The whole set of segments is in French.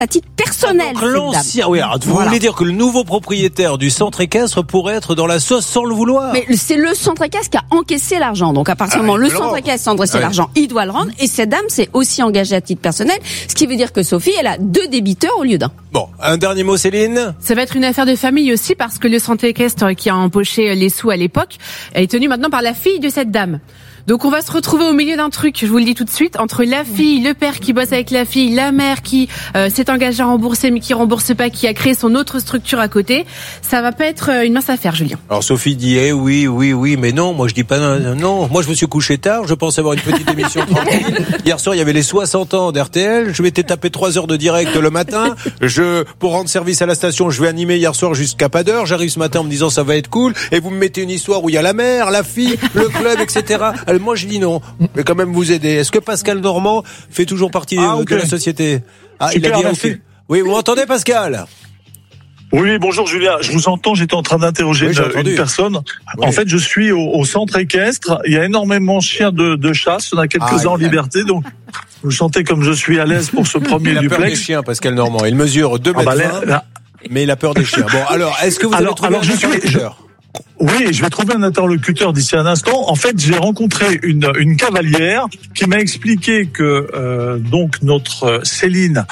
à titre personnel. Donc l'ancien, oui, alors vous voulez dire que le nouveau propriétaire du centre équestre pourrait être dans la sauce sans le vouloir. Mais c'est le centre équestre qui a encaissé l'argent. Donc à partir du moment où le centre équestre a encaissé l'argent, il doit le rendre. Et cette dame s'est aussi engagée à titre personnel, ce qui veut dire que Sophie, elle a 2 débiteurs au lieu d'1. Bon, un dernier mot, Céline. Ça va être une affaire de famille aussi parce que le centre équestre qui a empoché les sous à l'époque est tenu maintenant par la fille de cette dame. Donc on va se retrouver au milieu d'un truc, je vous le dis tout de suite, entre la fille, le père qui bosse avec la fille, la mère qui s'est engagée à rembourser mais qui rembourse pas, qui a créé son autre structure à côté. Ça va pas être une mince affaire, Julien. Alors Sophie dit oui, mais non, moi je dis pas non. Moi je me suis couché tard, je pense avoir une petite émission tranquille. Hier soir il y avait les 60 ans d'RTL, je m'étais tapé 3 heures de direct le matin. Pour rendre service à la station, je vais animer hier soir jusqu'à pas d'heure. J'arrive ce matin en me disant ça va être cool, et vous me mettez une histoire où il y a la mère, la fille, le club, etc. Alors, moi je dis non, mais quand même vous aider. Est-ce que Pascal Normand fait toujours partie de la société? Il a dit ok. Oui, vous m'entendez Pascal? Oui, bonjour Julien. Je vous entends, j'étais en train d'interroger une personne. Oui. En fait, je suis au centre équestre. Il y a énormément de chiens de chasse. Il y en a quelques-uns en liberté, donc vous sentez comme je suis à l'aise pour ce premier duplex. Il a peur des chiens, Pascal Normand. Il mesure 2 mètres 20, mais il a peur des chiens. Bon, alors, est-ce que vous avez trouvé un interlocuteur? Oui, je vais trouver un interlocuteur d'ici un instant. En fait, j'ai rencontré une cavalière qui m'a expliqué que donc notre Céline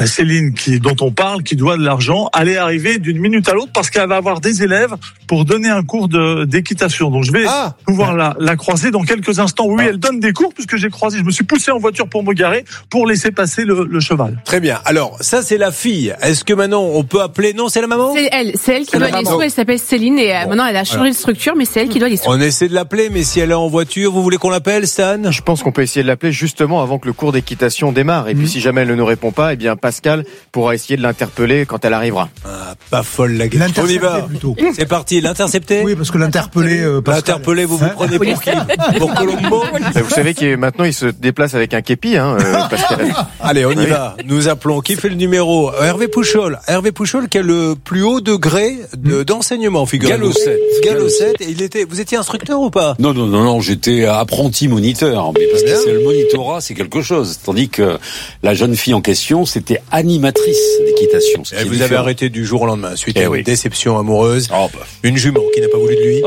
dont on parle, qui doit de l'argent, allait arriver d'une minute à l'autre parce qu'elle va avoir des élèves pour donner un cours d'équitation. Donc je vais pouvoir la croiser dans quelques instants. Oui, elle donne des cours puisque j'ai croisé. Je me suis poussé en voiture pour me garer pour laisser passer le cheval. Très bien. Alors ça c'est la fille. Est-ce que maintenant on peut appeler? Non, c'est la maman. C'est elle qui doit les sous. Elle s'appelle Céline et maintenant elle a changé de structure, mais c'est elle qui doit les sous. On essaie de l'appeler, mais si elle est en voiture, vous voulez qu'on l'appelle, Stan? Je pense qu'on peut essayer de l'appeler justement avant que le cours d'équitation démarre. Et puis si jamais elle ne nous répond pas, eh bien Pascal pourra essayer de l'interpeller quand elle arrivera. Pas folle la gueule. On y va. Plutôt. C'est parti. L'intercepter? Oui, parce que l'interpeller. L'interpeller, vous prenez pour qui? Pour Colombo? Vous savez qu'il maintenant il se déplace avec un képi, Pascal. Allez, on y va. Nous appelons. Qui fait le numéro? Hervé Pouchol. Hervé Pouchol qui a le plus haut degré d'enseignement, figurez-vous. Gallo 7. Et vous étiez instructeur ou pas? Non, j'étais apprenti moniteur. Mais parce que c'est le monitorat, c'est quelque chose. Tandis que la jeune fille en question, c'était animatrice d'équitation. Et vous avez arrêté du jour au lendemain, suite à une déception amoureuse. Une jument qui n'a pas voulu de lui.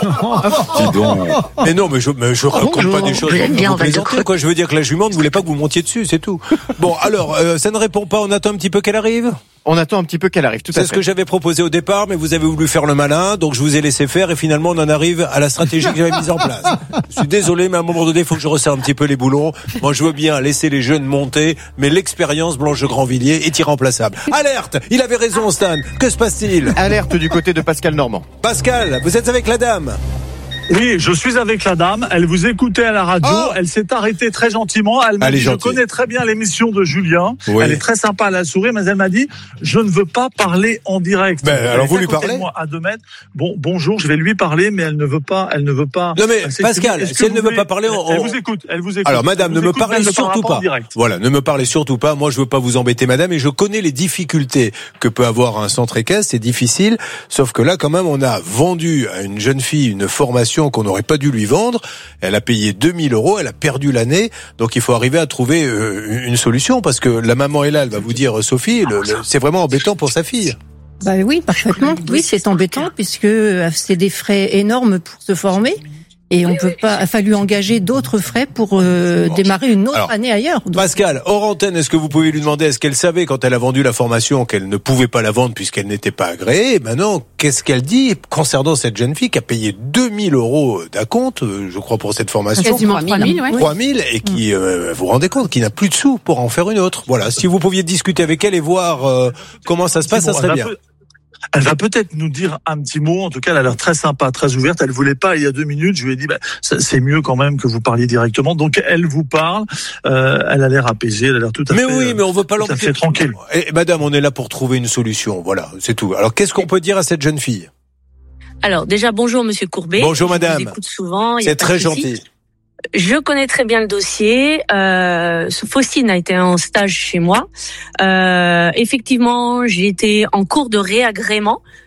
Dis donc. Mais non, mais je raconte pas des choses. Vous plaisantez, quoi. Je veux dire que la jument ne voulait pas que vous montiez dessus, c'est tout. Bon, alors, ça ne répond pas. On attend un petit peu qu'elle arrive? On attend un petit peu qu'elle arrive, tout à fait. C'est ce que j'avais proposé au départ, mais vous avez voulu faire le malin, donc je vous ai laissé faire, et finalement on en arrive à la stratégie que j'avais mise en place. Je suis désolé, mais à un moment donné, il faut que je resserre un petit peu les boulons. Moi, je veux bien laisser les jeunes monter, mais l'expérience Blanche de Grandvilliers est irremplaçable. Alerte! Il avait raison, Stan. Que se passe-t-il? Alerte du côté de Pascal Normand. Pascal, vous êtes avec la dame? Oui, je suis avec la dame. Elle vous écoutait à la radio. Elle s'est arrêtée très gentiment. Elle m'a dit, je connais très bien l'émission de Julien. Oui. Elle est très sympa à la souris, mais elle m'a dit, je ne veux pas parler en direct. Alors vous lui parlez? Moi, à 2 mètres. Bonjour, je vais lui parler, mais elle ne veut pas. Non mais Pascal, si elle ne veut pas parler, elle vous écoute. Alors madame, ne me parlez surtout pas. Voilà, ne me parlez surtout pas. Moi, je veux pas vous embêter, madame, et je connais les difficultés que peut avoir un centre équestre. C'est difficile. Sauf que là, quand même, on a vendu à une jeune fille une formation qu'on n'aurait pas dû lui vendre. Elle a payé 2000 €, elle a perdu l'année. Donc il faut arriver à trouver une solution, parce que la maman est là, elle va vous dire, Sophie, c'est vraiment embêtant pour sa fille. Bah oui, parfaitement. Oui, c'est embêtant puisque c'est des frais énormes pour se former. Et on peut pas, il a fallu engager d'autres frais pour démarrer une autre année ailleurs. Donc, Pascal, hors antenne, est-ce que vous pouvez lui demander, est-ce qu'elle savait quand elle a vendu la formation qu'elle ne pouvait pas la vendre puisqu'elle n'était pas agréée? Et maintenant, qu'est-ce qu'elle dit concernant cette jeune fille qui a payé 2000 € d'acompte, je crois, pour cette formation? Quasiment 3000, ouais. 3000, et qui, vous vous rendez compte, qui n'a plus de sous pour en faire une autre. Voilà. Si vous pouviez discuter avec elle et voir comment ça se passe, ça serait bien. Elle va peut-être nous dire un petit mot. En tout cas, elle a l'air très sympa, très ouverte. Elle voulait pas il y a 2 minutes. Je lui ai dit, c'est mieux quand même que vous parliez directement. Donc, elle vous parle. Elle a l'air apaisée. Elle a l'air tout à fait. Mais oui, mais on veut pas l'embêter. C'est tranquille. Et madame, on est là pour trouver une solution. Voilà, c'est tout. Alors, qu'est-ce qu'on peut dire à cette jeune fille? Alors, déjà, bonjour, monsieur Courbet. Bonjour, madame. Je vous écoute souvent. C'est très gentil. Je connais très bien le dossier. Faustine a été en stage chez moi. Effectivement, j'ai été en cours de réagrément.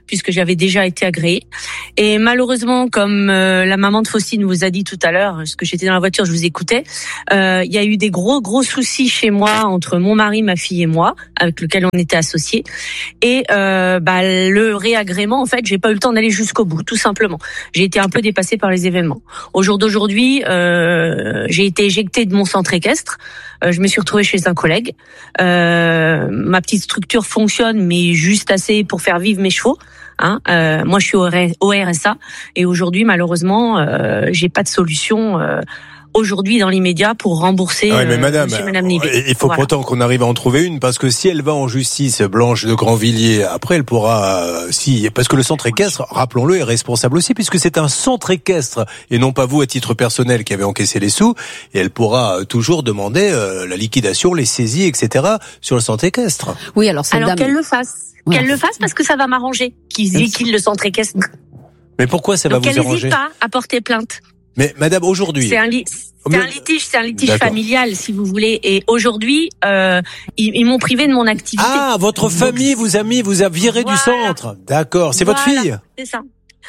puisque j'avais déjà été agréée. Et malheureusement, comme la maman de Faustine vous a dit tout à l'heure, parce que j'étais dans la voiture, je vous écoutais, il y a eu des gros soucis chez moi entre mon mari, ma fille et moi, avec lequel on était associés. Et le réagrément, en fait, j'ai pas eu le temps d'aller jusqu'au bout, tout simplement. J'ai été un peu dépassée par les événements. Au jour d'aujourd'hui, j'ai été éjectée de mon centre équestre. Je me suis retrouvée chez un collègue. Ma petite structure fonctionne, mais juste assez pour faire vivre mes chevaux. Moi, je suis au RSA et aujourd'hui, malheureusement, j'ai pas de solution. Aujourd'hui, dans l'immédiat, pour rembourser mais madame, Nivet. Il faut pourtant qu'on arrive à en trouver une, parce que si elle va en justice, Blanche de Grandvilliers, après elle pourra, parce que le centre équestre, rappelons-le, est responsable aussi, puisque c'est un centre équestre, et non pas vous à titre personnel qui avez encaissé les sous, et elle pourra toujours demander la liquidation, les saisies, etc. sur le centre équestre. Oui, alors qu'elle le fasse. Ouais. Qu'elle le fasse parce que ça va m'arranger. Qu'ils liquident le centre équestre. Mais pourquoi ça va vous arranger? Donc elle n'hésite pas à porter plainte. Mais madame, aujourd'hui... C'est un litige familial, si vous voulez. Et aujourd'hui, ils m'ont privé de mon activité. Ah, votre famille vous a viré du centre. D'accord, c'est votre fille? C'est ça.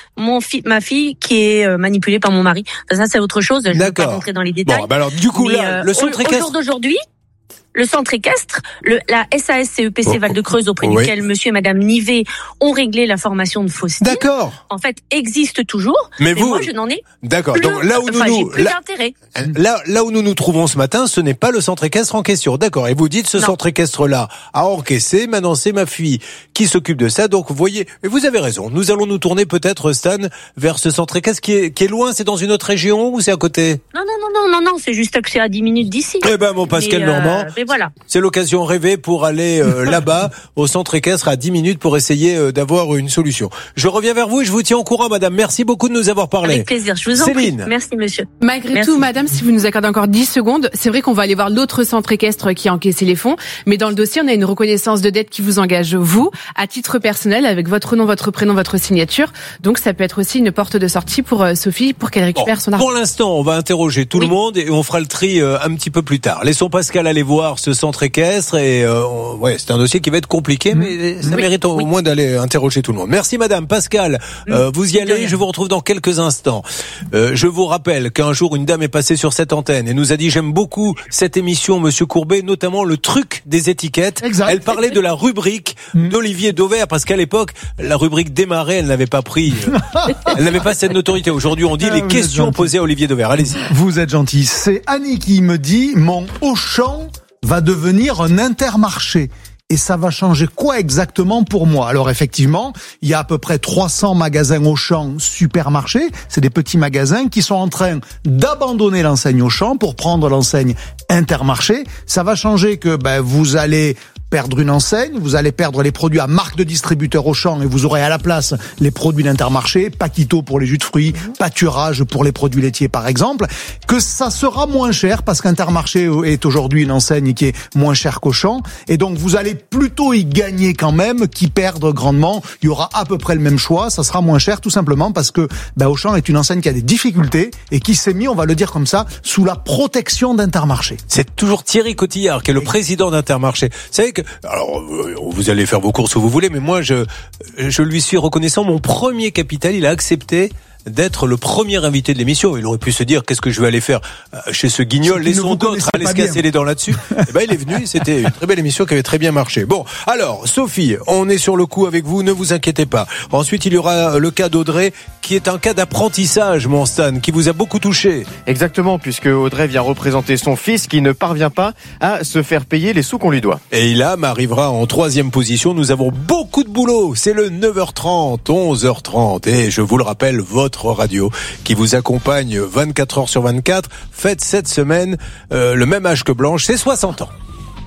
Ma fille qui est manipulée par mon mari. Ça, c'est autre chose. Je ne vais pas rentrer dans les détails. Bon, alors du coup, là, le centre équestre... Au jour d'aujourd'hui, le centre équestre, la SAS-CEPC Val-de-Creuse, auprès duquel monsieur et madame Nivet ont réglé la formation de Faustine. D'accord. En fait, existe toujours. Mais moi, je n'en ai. D'accord. Donc là où j'ai plus d'intérêt. Là où nous nous trouvons ce matin, ce n'est pas le centre équestre en question. D'accord. Et vous dites, centre équestre-là a encaissé. Maintenant, c'est ma fille qui s'occupe de ça. Donc, vous voyez, et vous avez raison. Nous allons nous tourner peut-être, Stan, vers ce centre équestre qui est loin. C'est dans une autre région ou c'est à côté? Non. C'est juste que c'est à 10 minutes d'ici. Eh ben, mon Pascal Normand. Voilà. C'est l'occasion rêvée pour aller là-bas, au centre équestre, à 10 minutes pour essayer d'avoir une solution. Je reviens vers vous et je vous tiens au courant, madame. Merci beaucoup de nous avoir parlé. Avec plaisir, je vous en prie. Merci, monsieur. Malgré tout, madame, si vous nous accordez encore 10 secondes, c'est vrai qu'on va aller voir l'autre centre équestre qui a encaissé les fonds, mais dans le dossier, on a une reconnaissance de dette qui vous engage, vous, à titre personnel, avec votre nom, votre prénom, votre signature. Donc, ça peut être aussi une porte de sortie pour Sophie, pour qu'elle récupère son argent. Pour l'instant, on va interroger tout le monde et on fera le tri un petit peu plus tard. Laissons Pascal aller voir ce centre équestre et c'est un dossier qui va être compliqué, mais ça mérite au moins d'aller interroger tout le monde. Merci madame. Pascal, vous y allez, je vous retrouve dans quelques instants. Je vous rappelle qu'un jour une dame est passée sur cette antenne et nous a dit: j'aime beaucoup cette émission, monsieur Courbet, notamment le truc des étiquettes. Exact. Elle parlait de la rubrique d'Olivier Dauvert, parce qu'à l'époque la rubrique démarrait, elle n'avait pas pris elle n'avait pas cette notoriété. Aujourd'hui on dit les questions posées à Olivier Dauvert. Allez-y. Vous êtes gentil. C'est Annie qui me dit: mon Auchan va devenir un Intermarché. Et ça va changer quoi exactement pour moi? Alors effectivement, il y a à peu près 300 magasins Auchan supermarchés. C'est des petits magasins qui sont en train d'abandonner l'enseigne Auchan pour prendre l'enseigne Intermarché. Ça va changer que vous allez perdre une enseigne, vous allez perdre les produits à marque de distributeur Auchan et vous aurez à la place les produits d'Intermarché, Paquito pour les jus de fruits, Pâturage pour les produits laitiers par exemple, que ça sera moins cher parce qu'Intermarché est aujourd'hui une enseigne qui est moins chère qu'Auchan et donc vous allez plutôt y gagner quand même qu'y perdre grandement. Il y aura à peu près le même choix, ça sera moins cher tout simplement parce que Auchan est une enseigne qui a des difficultés et qui s'est mis, on va le dire comme ça, sous la protection d'Intermarché. C'est toujours Thierry Cotillard qui est le président d'Intermarché. Vous savez que, alors vous allez faire vos courses où vous voulez, mais moi je lui suis reconnaissant. Mon premier capital, il a accepté d'être le premier invité de l'émission. Il aurait pu se dire: qu'est-ce que je vais aller faire chez ce guignol, laissons d'autres aller se casser les dents là-dessus. Il est venu, c'était une très belle émission qui avait très bien marché. Bon, alors Sophie, on est sur le coup avec vous, ne vous inquiétez pas. Ensuite, il y aura le cas d'Audrey, qui est un cas d'apprentissage, mon Stan, qui vous a beaucoup touché. Exactement, puisque Audrey vient représenter son fils qui ne parvient pas à se faire payer les sous qu'on lui doit. Et Ilham arrivera en 3e position. Nous avons beaucoup de boulot. C'est le 9h30, 11h30. Et je vous le rappelle, votre radio qui vous accompagne 24 heures sur 24 fête cette semaine le même âge que Blanche, c'est 60 ans.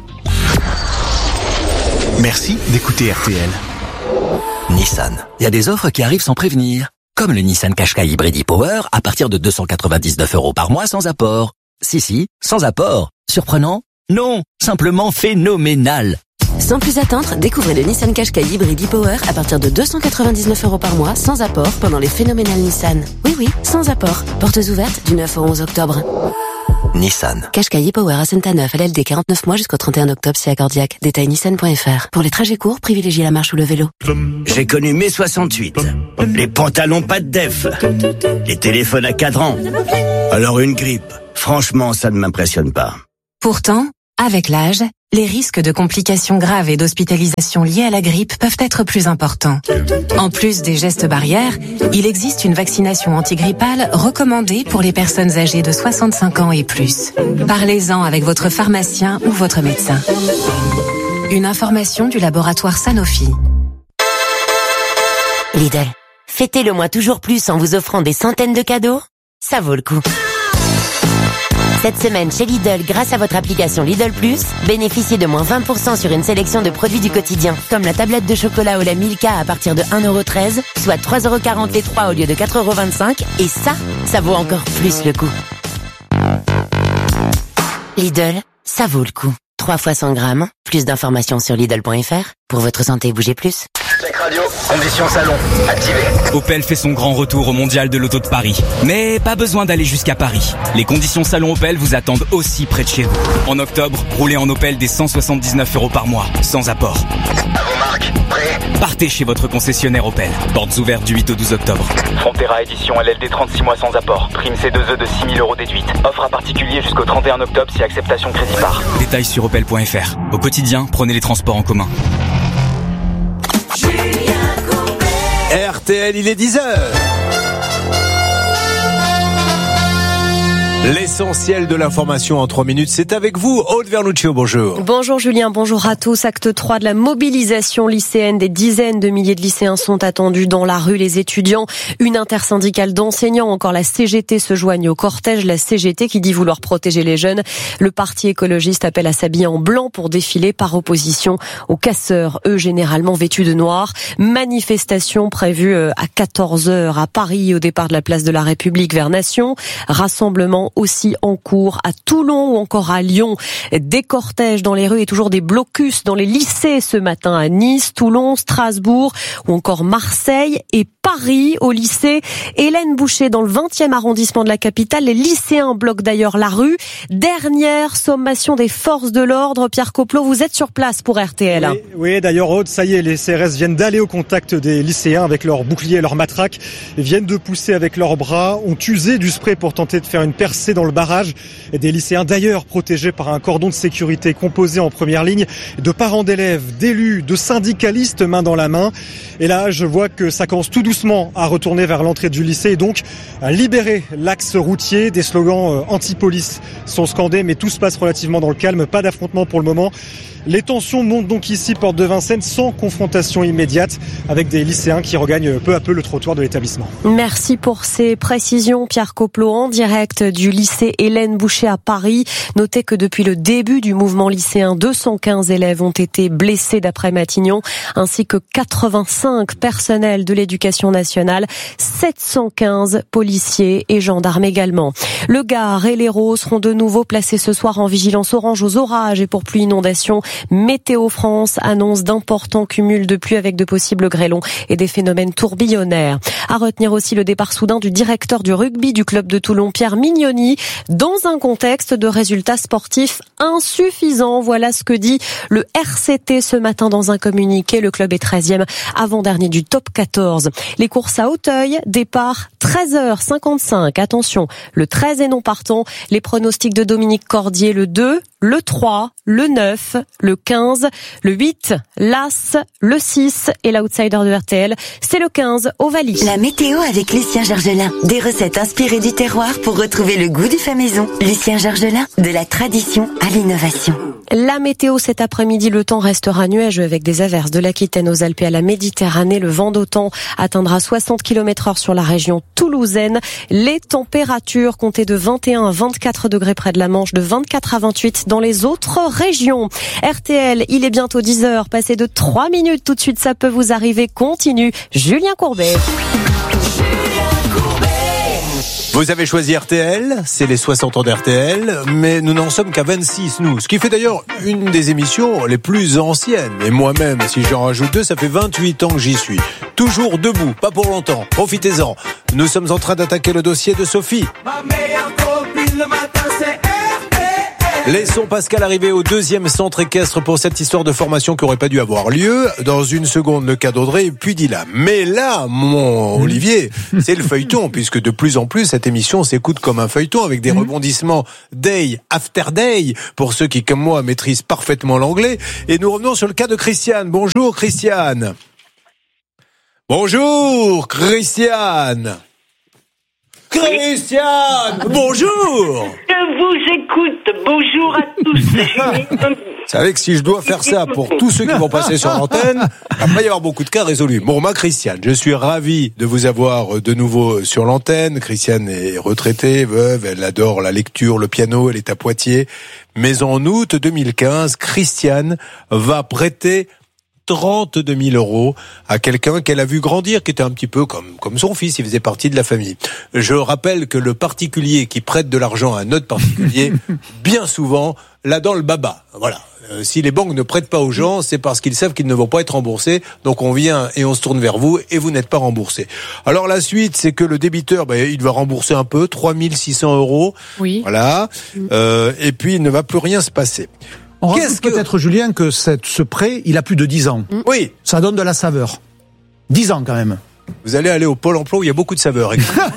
Merci d'écouter RTL. Nissan, il y a des offres qui arrivent sans prévenir, comme le Nissan Qashqai Hybride e-Power à partir de 299 € par mois sans apport. Si, sans apport. Surprenant? Non, simplement phénoménal. Sans plus attendre, découvrez le Nissan Qashqai Hybride e-Power à partir de 299 € par mois sans apport pendant les phénoménales Nissan. Oui, sans apport. Portes ouvertes du 9 au 11 octobre. Nissan. Qashqai Power à Saint-Aneuf, LLD 49 mois jusqu'au 31 octobre, c'est accordiaque. Détail nissan.fr. Pour les trajets courts, privilégiez la marche ou le vélo. J'ai connu mai 68. Les pantalons pas de def. Les téléphones à cadran. Alors une grippe. Franchement, ça ne m'impressionne pas. Pourtant, avec l'âge, les risques de complications graves et d'hospitalisation liées à la grippe peuvent être plus importants. En plus des gestes barrières, il existe une vaccination antigrippale recommandée pour les personnes âgées de 65 ans et plus. Parlez-en avec votre pharmacien ou votre médecin. Une information du laboratoire Sanofi. Lidl, fêtez le mois toujours plus en vous offrant des centaines de cadeaux. Ça vaut le coup. Cette semaine, chez Lidl, grâce à votre application Lidl Plus, bénéficiez de moins 20% sur une sélection de produits du quotidien, comme la tablette de chocolat au lait Milka à partir de 1,13€, soit 3,40€ les 3 au lieu de 4,25€, et ça vaut encore plus le coup. Lidl, ça vaut le coup. 3 fois 100 grammes, plus d'informations sur Lidl.fr. Pour votre santé, bougez plus. Check radio, conditions salon, activé. Opel fait son grand retour au Mondial de l'Auto de Paris. Mais pas besoin d'aller jusqu'à Paris. Les conditions salon Opel vous attendent aussi près de chez vous. En octobre, roulez en Opel dès 179€ par mois, sans apport. À vos marques, prêts ? Partez chez votre concessionnaire Opel. Portes ouvertes du 8 au 12 octobre. Frontera édition LLD 36 mois sans apport. Prime C2E de 6 000€ déduite. Offre à particulier jusqu'au 31 octobre si acceptation crédit par. Détails sur opel.fr. Au quotidien, prenez les transports en commun. RTL, il est 10h. L'essentiel de l'information en 3 minutes, c'est avec vous, Aude Vernuccio, bonjour. Bonjour Julien, bonjour à tous. Acte 3 de la mobilisation lycéenne. Des dizaines de milliers de lycéens sont attendus dans la rue. Les étudiants, une intersyndicale d'enseignants, encore la CGT se joignent au cortège. La CGT qui dit vouloir protéger les jeunes. Le parti écologiste appelle à s'habiller en blanc pour défiler par opposition aux casseurs, eux généralement vêtus de noir. Manifestation prévue à 14h à Paris, au départ de la place de la République vers Nation. Rassemblement aussi en cours à Toulon ou encore à Lyon. Des cortèges dans les rues et toujours des blocus dans les lycées ce matin à Nice, Toulon, Strasbourg ou encore Marseille et Paris au lycée Hélène Boucher dans le 20e arrondissement de la capitale. Les lycéens bloquent d'ailleurs la rue. Dernière sommation des forces de l'ordre. Pierre Coplot, vous êtes sur place pour RTL. Oui, d'ailleurs Aude, ça y est, les CRS viennent d'aller au contact des lycéens avec leurs boucliers et leurs matraques. Ils viennent de pousser avec leurs bras, ont usé du spray pour tenter de faire une percée dans le barrage. Et des lycéens d'ailleurs protégés par un cordon de sécurité composé en première ligne de parents d'élèves, d'élus, de syndicalistes main dans la main. Et là, je vois que ça commence tout doucement à retourner vers l'entrée du lycée et donc à libérer l'axe routier. Des slogans anti-police sont scandés, mais tout se passe relativement dans le calme. Pas d'affrontement pour le moment. Les tensions montent donc ici, porte de Vincennes, sans confrontation immédiate, avec des lycéens qui regagnent peu à peu le trottoir de l'établissement. Merci pour ces précisions, Pierre Coplot, en direct du lycée Hélène Boucher à Paris. Notez que depuis le début du mouvement lycéen, 215 élèves ont été blessés d'après Matignon, ainsi que 85 personnels de l'éducation nationale, 715 policiers et gendarmes également. Le Gard et l'Hérault seront de nouveau placés ce soir en vigilance orange aux orages et pour pluie inondation. Météo France annonce d'importants cumuls de pluie avec de possibles grêlons et des phénomènes tourbillonnaires. À retenir aussi le départ soudain du directeur du rugby du club de Toulon, Pierre Mignoni, dans un contexte de résultats sportifs insuffisants. Voilà ce que dit le RCT ce matin dans un communiqué. Le club est 13e, avant-dernier du top 14. Les courses à Auteuil, départ 13h55. Attention, le 13 est non partant. Les pronostics de Dominique Cordier, le 2, le 3, le 9, le 15, le 8, l'As, le 6 et l'outsider de RTL, c'est le 15, Ovalie. La météo avec Lucien Georgelin. Des recettes inspirées du terroir pour retrouver le goût du fait maison. Lucien Georgelin, de la tradition à l'innovation. La météo cet après-midi, le temps restera nuageux avec des averses de l'Aquitaine aux Alpes et à la Méditerranée. Le vent d'OTAN atteindra 60 km/h sur la région toulousaine. Les températures comptées de 21 à 24 degrés près de la Manche, de 24 à 28 dans les autres régions. RTL, il est bientôt 10h, passé de 3 minutes tout de suite, ça peut vous arriver. Continue, Julien Courbet. Vous avez choisi RTL, c'est les 60 ans d'RTL, mais nous n'en sommes qu'à 26, nous. Ce qui fait d'ailleurs une des émissions les plus anciennes. Et moi-même, si j'en rajoute 2, ça fait 28 ans que j'y suis. Toujours debout, pas pour longtemps, profitez-en. Nous sommes en train d'attaquer le dossier de Sophie. Ma meilleure copine le matin, c'est elle. Laissons Pascal arriver au deuxième centre équestre pour cette histoire de formation qui aurait pas dû avoir lieu. Dans une seconde, le cas d'Audrey, puis Dylan. Mais là, mon Olivier, c'est le feuilleton, puisque de plus en plus, cette émission s'écoute comme un feuilleton avec des rebondissements day after day, pour ceux qui, comme moi, maîtrisent parfaitement l'anglais. Et nous revenons sur le cas de Christiane. Bonjour, Christiane. Bonjour, Christiane. Christiane, bonjour. Je vous écoute, bonjour à tous. Vous savez que si je dois faire ça pour tous ceux qui vont passer sur l'antenne, il va pas y avoir beaucoup de cas résolus. Bon, moi, Christiane, je suis ravi de vous avoir de nouveau sur l'antenne. Christiane est retraitée, veuve, elle adore la lecture, le piano, elle est à Poitiers. Mais en août 2015, Christiane va prêter 32 000 euros à quelqu'un qu'elle a vu grandir, qui était un petit peu comme son fils, il faisait partie de la famille. Je rappelle que le particulier qui prête de l'argent à un autre particulier, bien souvent, l'a dans le baba. Voilà. Si les banques ne prêtent pas aux gens, c'est parce qu'ils savent qu'ils ne vont pas être remboursés. Donc on vient et on se tourne vers vous et vous n'êtes pas remboursé. Alors la suite, c'est que le débiteur, il va rembourser un peu, 3 600 euros. Oui. Voilà. Et puis il ne va plus rien se passer. On raconte peut-être, Julien, que ce prêt, il a plus de 10 ans. Oui. Ça donne de la saveur. 10 ans quand même. Vous allez aller au Pôle emploi où il y a beaucoup de saveur.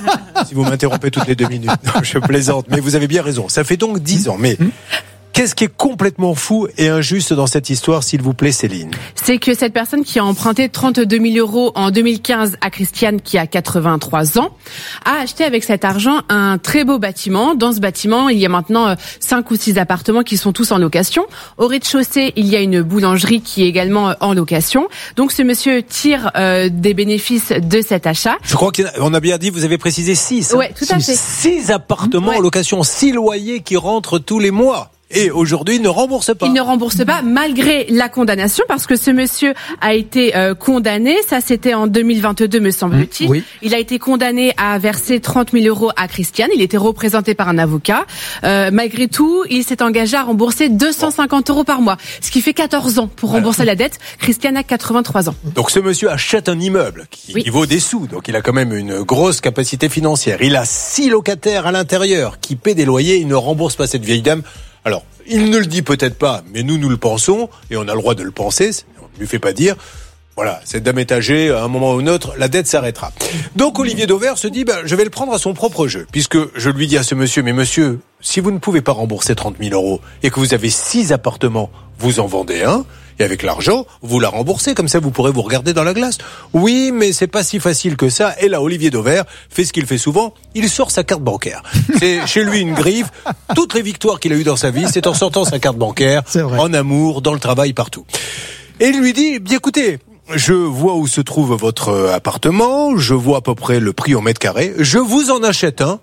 Si vous m'interrompez toutes les 2 minutes. Non, je plaisante, mais vous avez bien raison. Ça fait donc 10 ans. Mais qu'est-ce qui est complètement fou et injuste dans cette histoire, s'il vous plaît, Céline? C'est que cette personne qui a emprunté 32 000 euros en 2015 à Christiane, qui a 83 ans, a acheté avec cet argent un très beau bâtiment. Dans ce bâtiment, il y a maintenant 5 ou 6 appartements qui sont tous en location. Au rez-de-chaussée, il y a une boulangerie qui est également en location. Donc ce monsieur tire des bénéfices de cet achat. Je crois qu'on a bien dit, vous avez précisé 6. Ouais, tout à fait. 6 appartements en location, 6 loyers qui rentrent tous les mois. Et aujourd'hui, il ne rembourse pas. Il ne rembourse pas malgré la condamnation, parce que ce monsieur a été condamné. Ça, c'était en 2022, me semble-t-il. Oui. Il a été condamné à verser 30 000 euros à Christiane. Il était représenté par un avocat. Malgré tout, il s'est engagé à rembourser 250 euros par mois, ce qui fait 14 ans pour rembourser la dette. Christiane a 83 ans. Donc ce monsieur achète un immeuble qui vaut des sous. Donc il a quand même une grosse capacité financière. Il a 6 locataires à l'intérieur qui paient des loyers. Il ne rembourse pas cette vieille dame. Alors, il ne le dit peut-être pas, mais nous le pensons, et on a le droit de le penser, on ne lui fait pas dire, voilà, cette dame est âgée, à un moment ou un autre, la dette s'arrêtera. Donc Olivier Dauvert se dit, je vais le prendre à son propre jeu, puisque je lui dis à ce monsieur, mais monsieur, si vous ne pouvez pas rembourser 30 000 euros, et que vous avez 6 appartements, vous en vendez un, et avec l'argent, vous la remboursez, comme ça vous pourrez vous regarder dans la glace. Oui, mais c'est pas si facile que ça. Et là, Olivier Dauvert fait ce qu'il fait souvent, il sort sa carte bancaire. C'est chez lui une griffe. Toutes les victoires qu'il a eues dans sa vie, c'est en sortant sa carte bancaire, en amour, dans le travail, partout. Et il lui dit, bien écoutez, je vois où se trouve votre appartement, je vois à peu près le prix au mètre carré, je vous en achète un,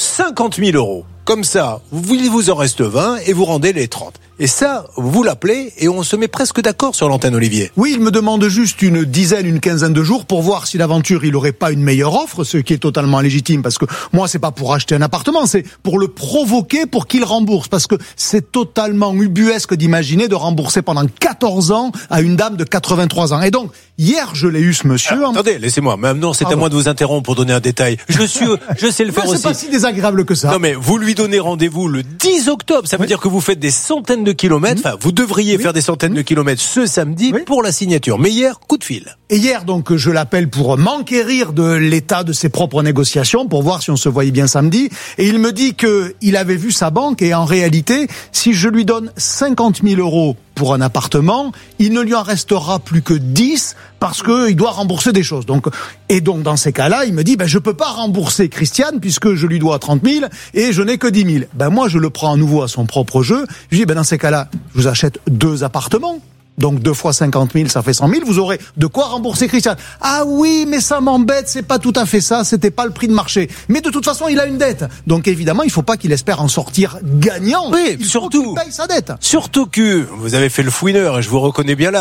50 000 euros. Comme ça, il vous en reste 20 et vous rendez les 30. Et ça, vous l'appelez et on se met presque d'accord sur l'antenne, Olivier. Oui, il me demande juste une quinzaine de jours pour voir si l'aventure, il aurait pas une meilleure offre, ce qui est totalement légitime, parce que moi, c'est pas pour acheter un appartement, c'est pour le provoquer pour qu'il rembourse, parce que c'est totalement ubuesque d'imaginer de rembourser pendant 14 ans à une dame de 83 ans. Et donc, hier, je l'ai eu, ce monsieur. Attendez, laissez-moi. Maintenant, c'est à moi de vous interrompre pour donner un détail. Je sais le faire aussi. C'est pas si désagréable que ça. Non, mais vous lui donnez rendez-vous le 10 octobre. Ça veut dire que vous faites des centaines de kilomètres. Enfin, vous devriez faire des centaines de kilomètres ce samedi pour la signature. Mais hier, coup de fil. Et hier, donc, je l'appelle pour m'enquérir de l'état de ses propres négociations, pour voir si on se voyait bien samedi. Et il me dit que il avait vu sa banque et en réalité, si je lui donne 50 000 euros pour un appartement, il ne lui en restera plus que 10 parce que il doit rembourser des choses. Donc, dans ces cas-là, il me dit, je peux pas rembourser Christiane puisque je lui dois 30 000 et je n'ai que 10 000. Moi, je le prends à nouveau à son propre jeu. Je lui dis, dans ces cas-là, je vous achète 2 appartements. Donc 2 fois 50 000, ça fait 100 000. Vous aurez de quoi rembourser Christiane. Ah oui, mais ça m'embête, c'est pas tout à fait ça, c'était pas le prix de marché. Mais de toute façon, il a une dette. Donc évidemment, il faut pas qu'il espère en sortir gagnant. Oui, il surtout faut qu'il paye sa dette. Surtout que vous avez fait le fouineur et je vous reconnais bien là.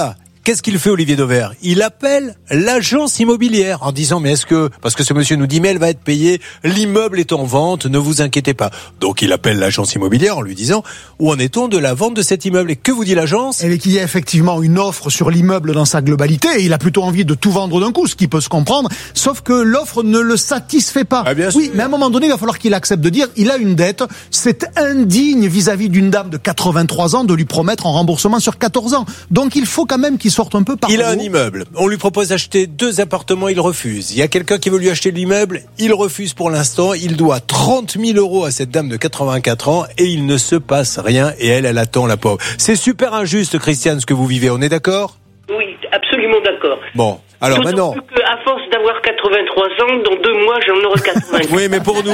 qu'est-ce qu'il fait Olivier Dauvert? Il appelle l'agence immobilière en disant mais parce que ce monsieur nous dit mais elle va être payée, l'immeuble est en vente, ne vous inquiétez pas. Donc il appelle l'agence immobilière en lui disant où en est-on de la vente de cet immeuble? Et que vous dit l'agence? Et qu'il y a effectivement une offre sur l'immeuble dans sa globalité et il a plutôt envie de tout vendre d'un coup, ce qui peut se comprendre, sauf que l'offre ne le satisfait pas. Ah, bien oui, sûr. mais à un moment donné, il va falloir qu'il accepte de dire il a une dette, c'est indigne vis-à-vis d'une dame de 83 ans de lui promettre un remboursement sur 14 ans. Donc il faut quand même qu'il sorte un peu par Il a un immeuble. On lui propose d'acheter 2 appartements, il refuse. Il y a quelqu'un qui veut lui acheter l'immeuble, il refuse pour l'instant. Il doit 30 000 € à cette dame de 84 ans et il ne se passe rien et elle attend la pauvre. C'est super injuste, Christiane, ce que vous vivez. On est d'accord? Oui, absolument d'accord. Bon, alors maintenant... À force d'avoir 83 ans, dans 2 mois, j'en aurai 80. Oui, mais pour nous,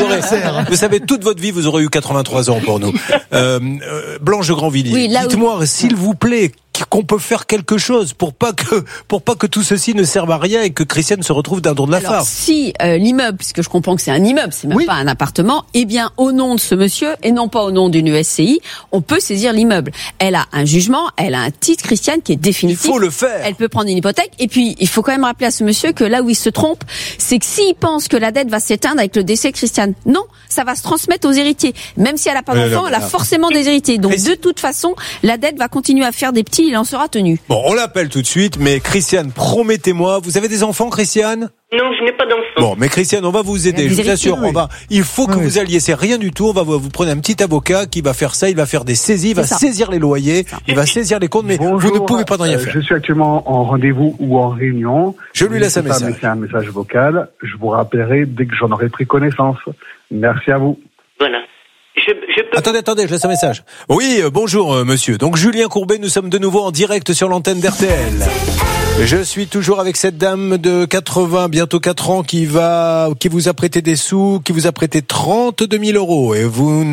vous savez, toute votre vie, vous aurez eu 83 ans pour nous. Blanche de Grandvilliers, oui, dites-moi, s'il vous plaît, qu'on peut faire quelque chose pour pas que tout ceci ne serve à rien et que Christiane se retrouve d'un don de la farce. Alors, si l'immeuble, puisque je comprends que c'est un immeuble, c'est même pas un appartement, eh bien, au nom de ce monsieur, et non pas au nom d'une SCI, on peut saisir l'immeuble. Elle a un jugement, elle a un titre, Christiane, qui est définitif. Il faut le faire. Elle peut prendre une hypothèque. Et puis, il faut quand même rappeler à ce monsieur que là où il se trompe, c'est que s'il pense que la dette va s'éteindre avec le décès de Christiane, non, ça va se transmettre aux héritiers. Même si elle n'a pas d'enfant, elle a forcément des héritiers. Donc, de toute façon, la dette va continuer à faire des petits, il en sera tenu. Bon, on l'appelle tout de suite, mais Christiane, promettez-moi, vous avez des enfants, Christiane? Non, je n'ai pas d'enfant. Bon, mais Christiane, on va vous aider, je vous assure. Il faut que vous alliez, c'est rien du tout. Vous prenez un petit avocat qui va faire ça, il va faire des saisies, il va saisir les loyers, il va saisir les comptes, mais bonjour, vous ne pouvez pas rien faire. Je suis actuellement en rendez-vous ou en réunion. Je lui laisse un message. C'est un message vocal. Je vous rappellerai dès que j'en aurai pris connaissance. Merci à vous. Voilà. Attendez, je laisse un message. Oui, bonjour monsieur. Donc Julien Courbet, nous sommes de nouveau en direct sur l'antenne d'RTL. Je suis toujours avec cette dame de 80, bientôt 4 ans, qui vous a prêté des sous, qui vous a prêté 32 000 €. Et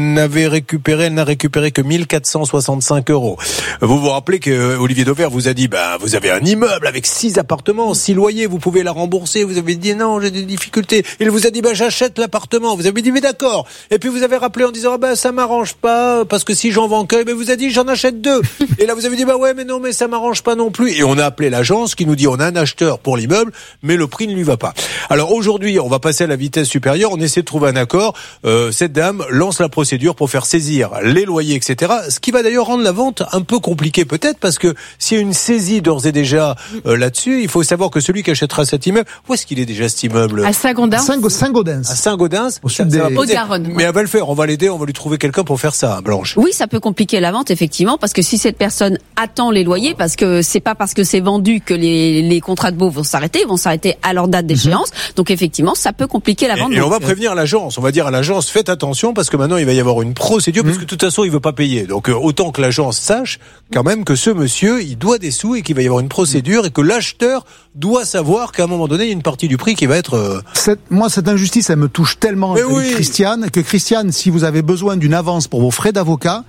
elle n'a récupéré que 1 465 €. Vous vous rappelez que Olivier Dauvert vous a dit, vous avez un immeuble avec 6 appartements, 6 loyers, vous pouvez la rembourser. Vous avez dit non, j'ai des difficultés. Il vous a dit, j'achète l'appartement. Vous avez dit, mais d'accord. Et puis vous avez rappelé en disant, ça m'arrange pas, parce que si j'en vends qu'un, vous a dit, j'en achète 2. Et là vous avez dit, ouais, mais non, mais ça m'arrange pas non plus. Et on a appelé l'agence qui nous dit on a un acheteur pour l'immeuble, mais le prix ne lui va pas. Alors aujourd'hui, on va passer à la vitesse supérieure, on essaie de trouver un accord. Cette dame lance la procédure pour faire saisir les loyers, etc. Ce qui va d'ailleurs rendre la vente un peu compliquée peut-être, parce que s'il y a une saisie d'ores et déjà là-dessus, il faut savoir que celui qui achètera cet immeuble, où est-ce qu'il est déjà cet immeuble? À Saint-Gaudens. Saint-Gaudens. À Saint-Gaudens. Haute-Garonne. Mais elle va le faire, on va l'aider, on va lui trouver quelqu'un pour faire ça, Blanche. Oui, ça peut compliquer la vente, effectivement, parce que si cette personne attend les loyers, parce que c'est pas parce que c'est vendu que les contrats de baux vont s'arrêter à leur date d'échéance. Donc effectivement, ça peut compliquer la vente. Et on va prévenir l'agence. On va dire à l'agence, faites attention parce que maintenant il va y avoir une procédure parce que de toute façon il veut pas payer. Donc autant que l'agence sache quand même que ce monsieur il doit des sous et qu'il va y avoir une procédure et que l'acheteur doit savoir qu'à un moment donné il y a une partie du prix qui va être. Moi cette injustice elle me touche tellement, Christiane, si vous avez besoin d'une avance pour vos frais d'avocat,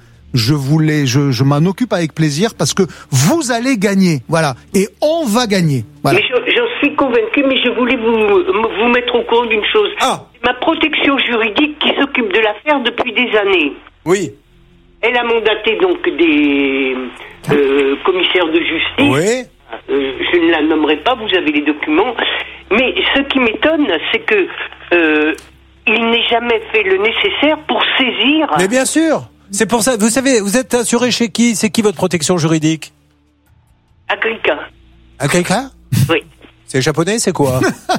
je m'en occupe avec plaisir parce que vous allez gagner, voilà, et on va gagner. Voilà. Mais j'en suis convaincu, mais je voulais vous mettre au courant d'une chose. Ma protection juridique qui s'occupe de l'affaire depuis des années. Oui. Elle a mandaté donc des commissaires de justice. Oui. Je ne la nommerai pas, vous avez les documents. Mais ce qui m'étonne, c'est que il n'est jamais fait le nécessaire pour saisir. Mais bien sûr. C'est pour ça, vous savez, vous êtes assuré chez qui? C'est qui votre protection juridique? Agrica. Agrica? Oui. C'est japonais, c'est quoi?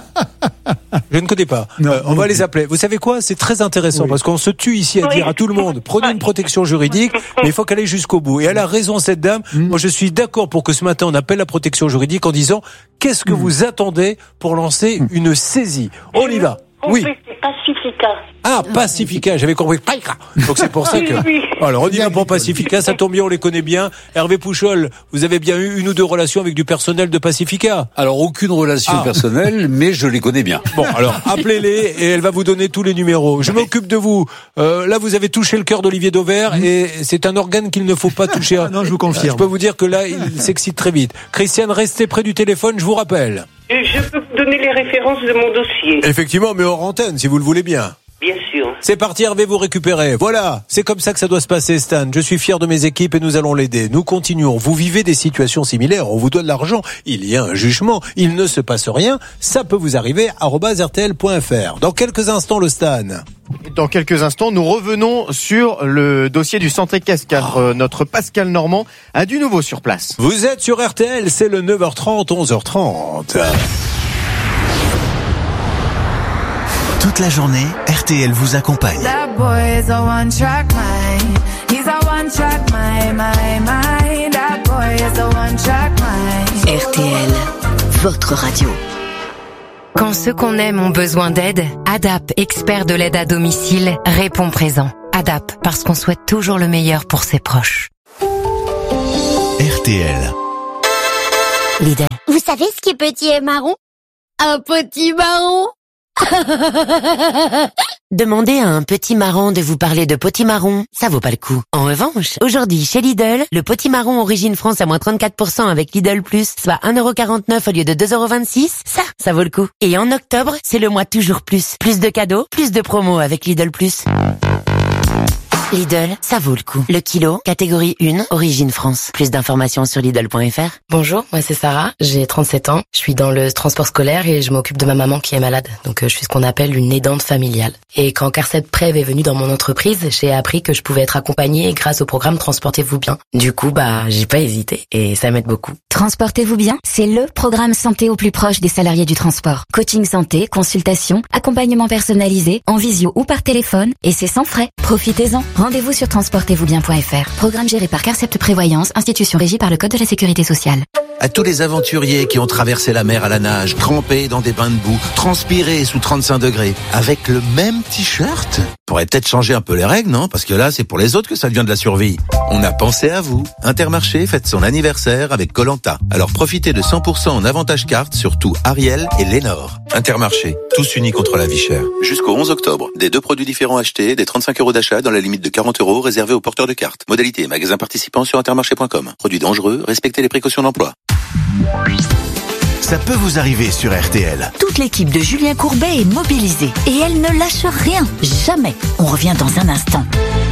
Je ne connais pas. On va les appeler. Vous savez quoi? C'est très intéressant parce qu'on se tue ici à dire à tout le monde, prenez une protection juridique, mais il faut qu'elle aille jusqu'au bout. Et elle a raison, cette dame. Moi, je suis d'accord pour que ce matin, on appelle la protection juridique en disant, qu'est-ce que vous attendez pour lancer une saisie? On y va. Oui. C'est Pacifica. Ah, Pacifica, j'avais compris. Donc c'est pour ça que... Alors, on y va pour Pacifica, ça tombe bien, on les connaît bien. Hervé Pouchol, vous avez bien eu 1 ou 2 relations avec du personnel de Pacifica? Alors, aucune relation personnelle, mais je les connais bien. Bon, alors, appelez-les et elle va vous donner tous les numéros. Je m'occupe de vous. Là, vous avez touché le cœur d'Olivier Dauvert et c'est un organe qu'il ne faut pas toucher. Non, je vous confirme. Je peux vous dire que là, il s'excite très vite. Christiane, restez près du téléphone, je vous rappelle. Je peux vous donner les références de mon dossier. Effectivement, mais hors antenne, si vous le voulez bien. Bien sûr. C'est parti, Hervé, vous récupérez. Voilà, c'est comme ça que ça doit se passer, Stan. Je suis fier de mes équipes et nous allons l'aider. Nous continuons. Vous vivez des situations similaires, on vous donne de l'argent, il y a un jugement, il ne se passe rien, ça peut vous arriver, @rtl.fr. Dans quelques instants, le Stan. Dans quelques instants, nous revenons sur le dossier du centre équestre, car notre Pascal Normand a du nouveau sur place. Vous êtes sur RTL, c'est le 9h30, 11h30. Toute la journée, RTL vous accompagne. RTL, votre radio. Quand ceux qu'on aime ont besoin d'aide, ADAP, expert de l'aide à domicile, répond présent. ADAP, parce qu'on souhaite toujours le meilleur pour ses proches. RTL. Lidl. Vous savez ce qui est petit et marron? Un petit marron. Demandez à un petit marron de vous parler de potimarron, ça vaut pas le coup. En revanche, aujourd'hui chez Lidl, le potimarron origine France à moins 34% avec Lidl Plus, soit 1,49€ au lieu de 2,26€, ça vaut le coup. Et en octobre, c'est le mois toujours plus. Plus de cadeaux, plus de promos avec Lidl Plus. Lidl, ça vaut le coup. Le kilo, catégorie 1, origine France. Plus d'informations sur Lidl.fr. Bonjour, moi c'est Sarah, j'ai 37 ans. Je suis dans le transport scolaire et je m'occupe de ma maman qui est malade. Donc je suis ce qu'on appelle une aidante familiale. Et quand Carcet Prev est venu dans mon entreprise, j'ai appris que je pouvais être accompagnée grâce au programme Transportez-vous bien. Du coup, j'ai pas hésité et ça m'aide beaucoup. Transportez-vous bien, c'est le programme santé au plus proche des salariés du transport. Coaching santé, consultation, accompagnement personnalisé, en visio ou par téléphone, et c'est sans frais. Profitez-en. Rendez-vous sur transportez-vous-bien.fr. Programme géré par Carcept Prévoyance, institution régie par le Code de la Sécurité sociale. À tous les aventuriers qui ont traversé la mer à la nage, trempés dans des bains de boue, transpirés sous 35 degrés, avec le même t-shirt, pourrait peut-être changer un peu les règles, non? Parce que là, c'est pour les autres que ça devient de la survie. On a pensé à vous. Intermarché fête son anniversaire avec Koh-Lanta. Alors profitez de 100% en avantage carte sur tout Ariel et Lénore. Intermarché, tous unis contre la vie chère. Jusqu'au 11 octobre, des 2 produits différents achetés, des 35€ d'achat dans la limite de 40€ réservés aux porteurs de cartes. Modalité et magasins participants sur intermarché.com. Produits dangereux, respectez les précautions d'emploi. Ça peut vous arriver sur RTL. Toute l'équipe de Julien Courbet est mobilisée et elle ne lâche rien, jamais. On revient dans un instant.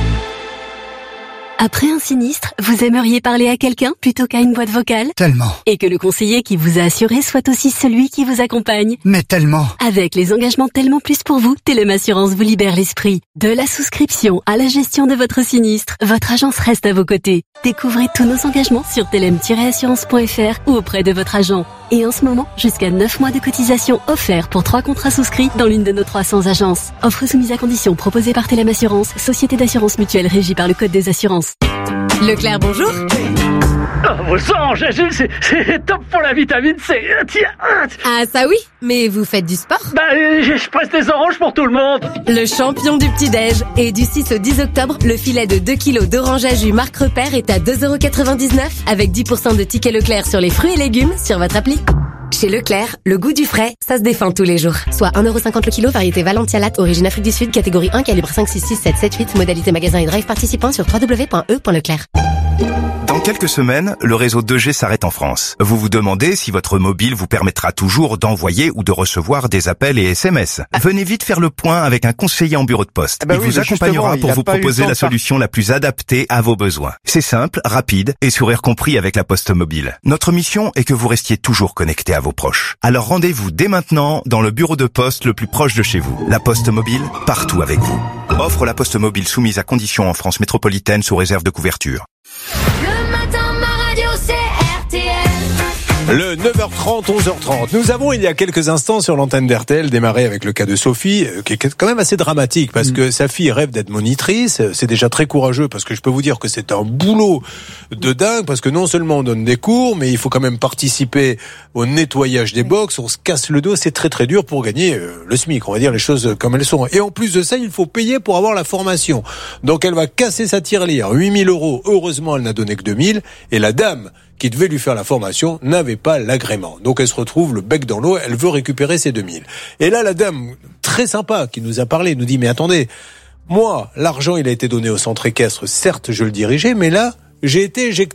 Après un sinistre, vous aimeriez parler à quelqu'un plutôt qu'à une boîte vocale? Tellement. Et que le conseiller qui vous a assuré soit aussi celui qui vous accompagne? Mais tellement. Avec les engagements Tellement Plus pour vous, Telem Assurance vous libère l'esprit. De la souscription à la gestion de votre sinistre, votre agence reste à vos côtés. Découvrez tous nos engagements sur telem-assurance.fr ou auprès de votre agent. Et en ce moment, jusqu'à 9 mois de cotisation offerts pour 3 contrats souscrits dans l'une de nos 300 agences. Offre soumise à conditions proposée par Telem Assurance, société d'assurance mutuelle régie par le Code des assurances. Leclerc, bonjour. Vos anges, c'est top pour la vitamine C. Tiens. Ah ça oui, mais vous faites du sport? Je presse des oranges pour tout le monde. Le champion du petit-déj. Et du 6 au 10 octobre, le filet de 2 kilos d'orange à jus Marc Repère est à 2,99€ avec 10% de tickets Leclerc sur les fruits et légumes sur votre appli. Chez Leclerc, le goût du frais, ça se défend tous les jours. Soit 1,50€ le kilo, variété Valentia Latte, origine Afrique du Sud, catégorie 1, calibre 5, 6, 6, 7, 7, 8, modalité magasin et drive participant sur www.e.leclerc. Dans quelques semaines, le réseau 2G s'arrête en France. Vous vous demandez si votre mobile vous permettra toujours d'envoyer ou de recevoir des appels et SMS. Venez vite faire le point avec un conseiller en bureau de poste. Il vous accompagnera pour vous proposer la solution la plus adaptée à vos besoins. C'est simple, rapide et sourire compris avec la Poste Mobile. Notre mission est que vous restiez toujours connecté à vos proches. Alors rendez-vous dès maintenant dans le bureau de poste le plus proche de chez vous. La Poste Mobile, partout avec vous. Offre la Poste Mobile soumise à conditions en France métropolitaine sous réserve de couverture. Le 9h30, 11h30. Nous avons, il y a quelques instants, sur l'antenne d'RTL, démarré avec le cas de Sophie, qui est quand même assez dramatique, parce que sa fille rêve d'être monitrice. C'est déjà très courageux, parce que je peux vous dire que c'est un boulot de dingue, parce que non seulement on donne des cours, mais il faut quand même participer au nettoyage des box, on se casse le dos, c'est très très dur pour gagner le SMIC, on va dire les choses comme elles sont. Et en plus de ça, il faut payer pour avoir la formation. Donc elle va casser sa tirelire, 8 000 €. Heureusement, elle n'a donné que 2 000, et la dame qui devait lui faire la formation n'avait pas l'agrément. Donc elle se retrouve le bec dans l'eau, elle veut récupérer ses 2 000. Et là, la dame, très sympa, qui nous a parlé, nous dit, mais attendez, moi, l'argent, il a été donné au centre équestre, certes, je le dirigeais, mais là, j'ai été éjecté.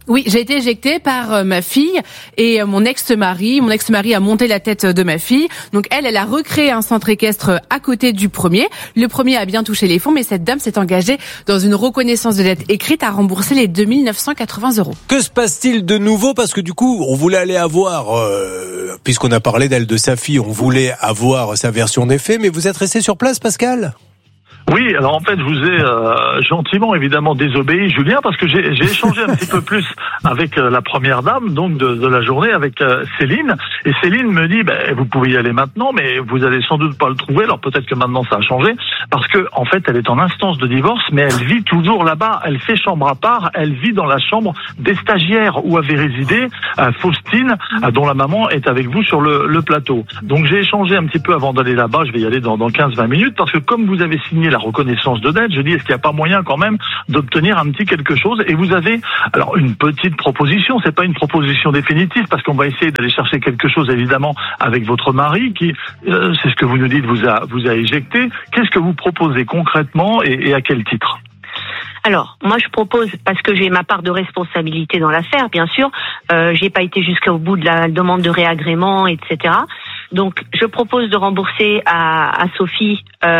Oui, j'ai été éjectée par ma fille et mon ex-mari. Mon ex-mari a monté la tête de ma fille. Donc elle a recréé un centre équestre à côté du premier. Le premier a bien touché les fonds, mais cette dame s'est engagée dans une reconnaissance de dette écrite à rembourser les 2 980 €. Que se passe-t-il de nouveau? Parce que du coup, on voulait aller avoir, puisqu'on a parlé d'elle, de sa fille, on voulait avoir sa version des faits, mais vous êtes resté sur place, Pascal? Oui, alors en fait, je vous ai gentiment, évidemment, désobéi, Julien, parce que j'ai échangé un petit peu plus avec la première dame, donc de la journée, avec Céline. Et Céline me dit, vous pouvez y aller maintenant, mais vous allez sans doute pas le trouver. Alors peut-être que maintenant ça a changé, parce que en fait, elle est en instance de divorce, mais elle vit toujours là-bas. Elle fait chambre à part. Elle vit dans la chambre des stagiaires où avait résidé Faustine, dont la maman est avec vous sur le plateau. Donc j'ai échangé un petit peu avant d'aller là-bas. Je vais y aller dans 15-20 minutes, parce que comme vous avez signé la reconnaissance de dette, je dis, est-ce qu'il n'y a pas moyen quand même d'obtenir un petit quelque chose? Et vous avez alors une petite proposition, c'est pas une proposition définitive, parce qu'on va essayer d'aller chercher quelque chose évidemment avec votre mari qui, c'est ce que vous nous dites, vous a éjecté. Qu'est-ce que vous proposez concrètement et à quel titre? Alors, moi je propose, parce que j'ai ma part de responsabilité dans l'affaire, bien sûr, j'ai pas été jusqu'au bout de la demande de réagrément, etc. Donc, je propose de rembourser à Sophie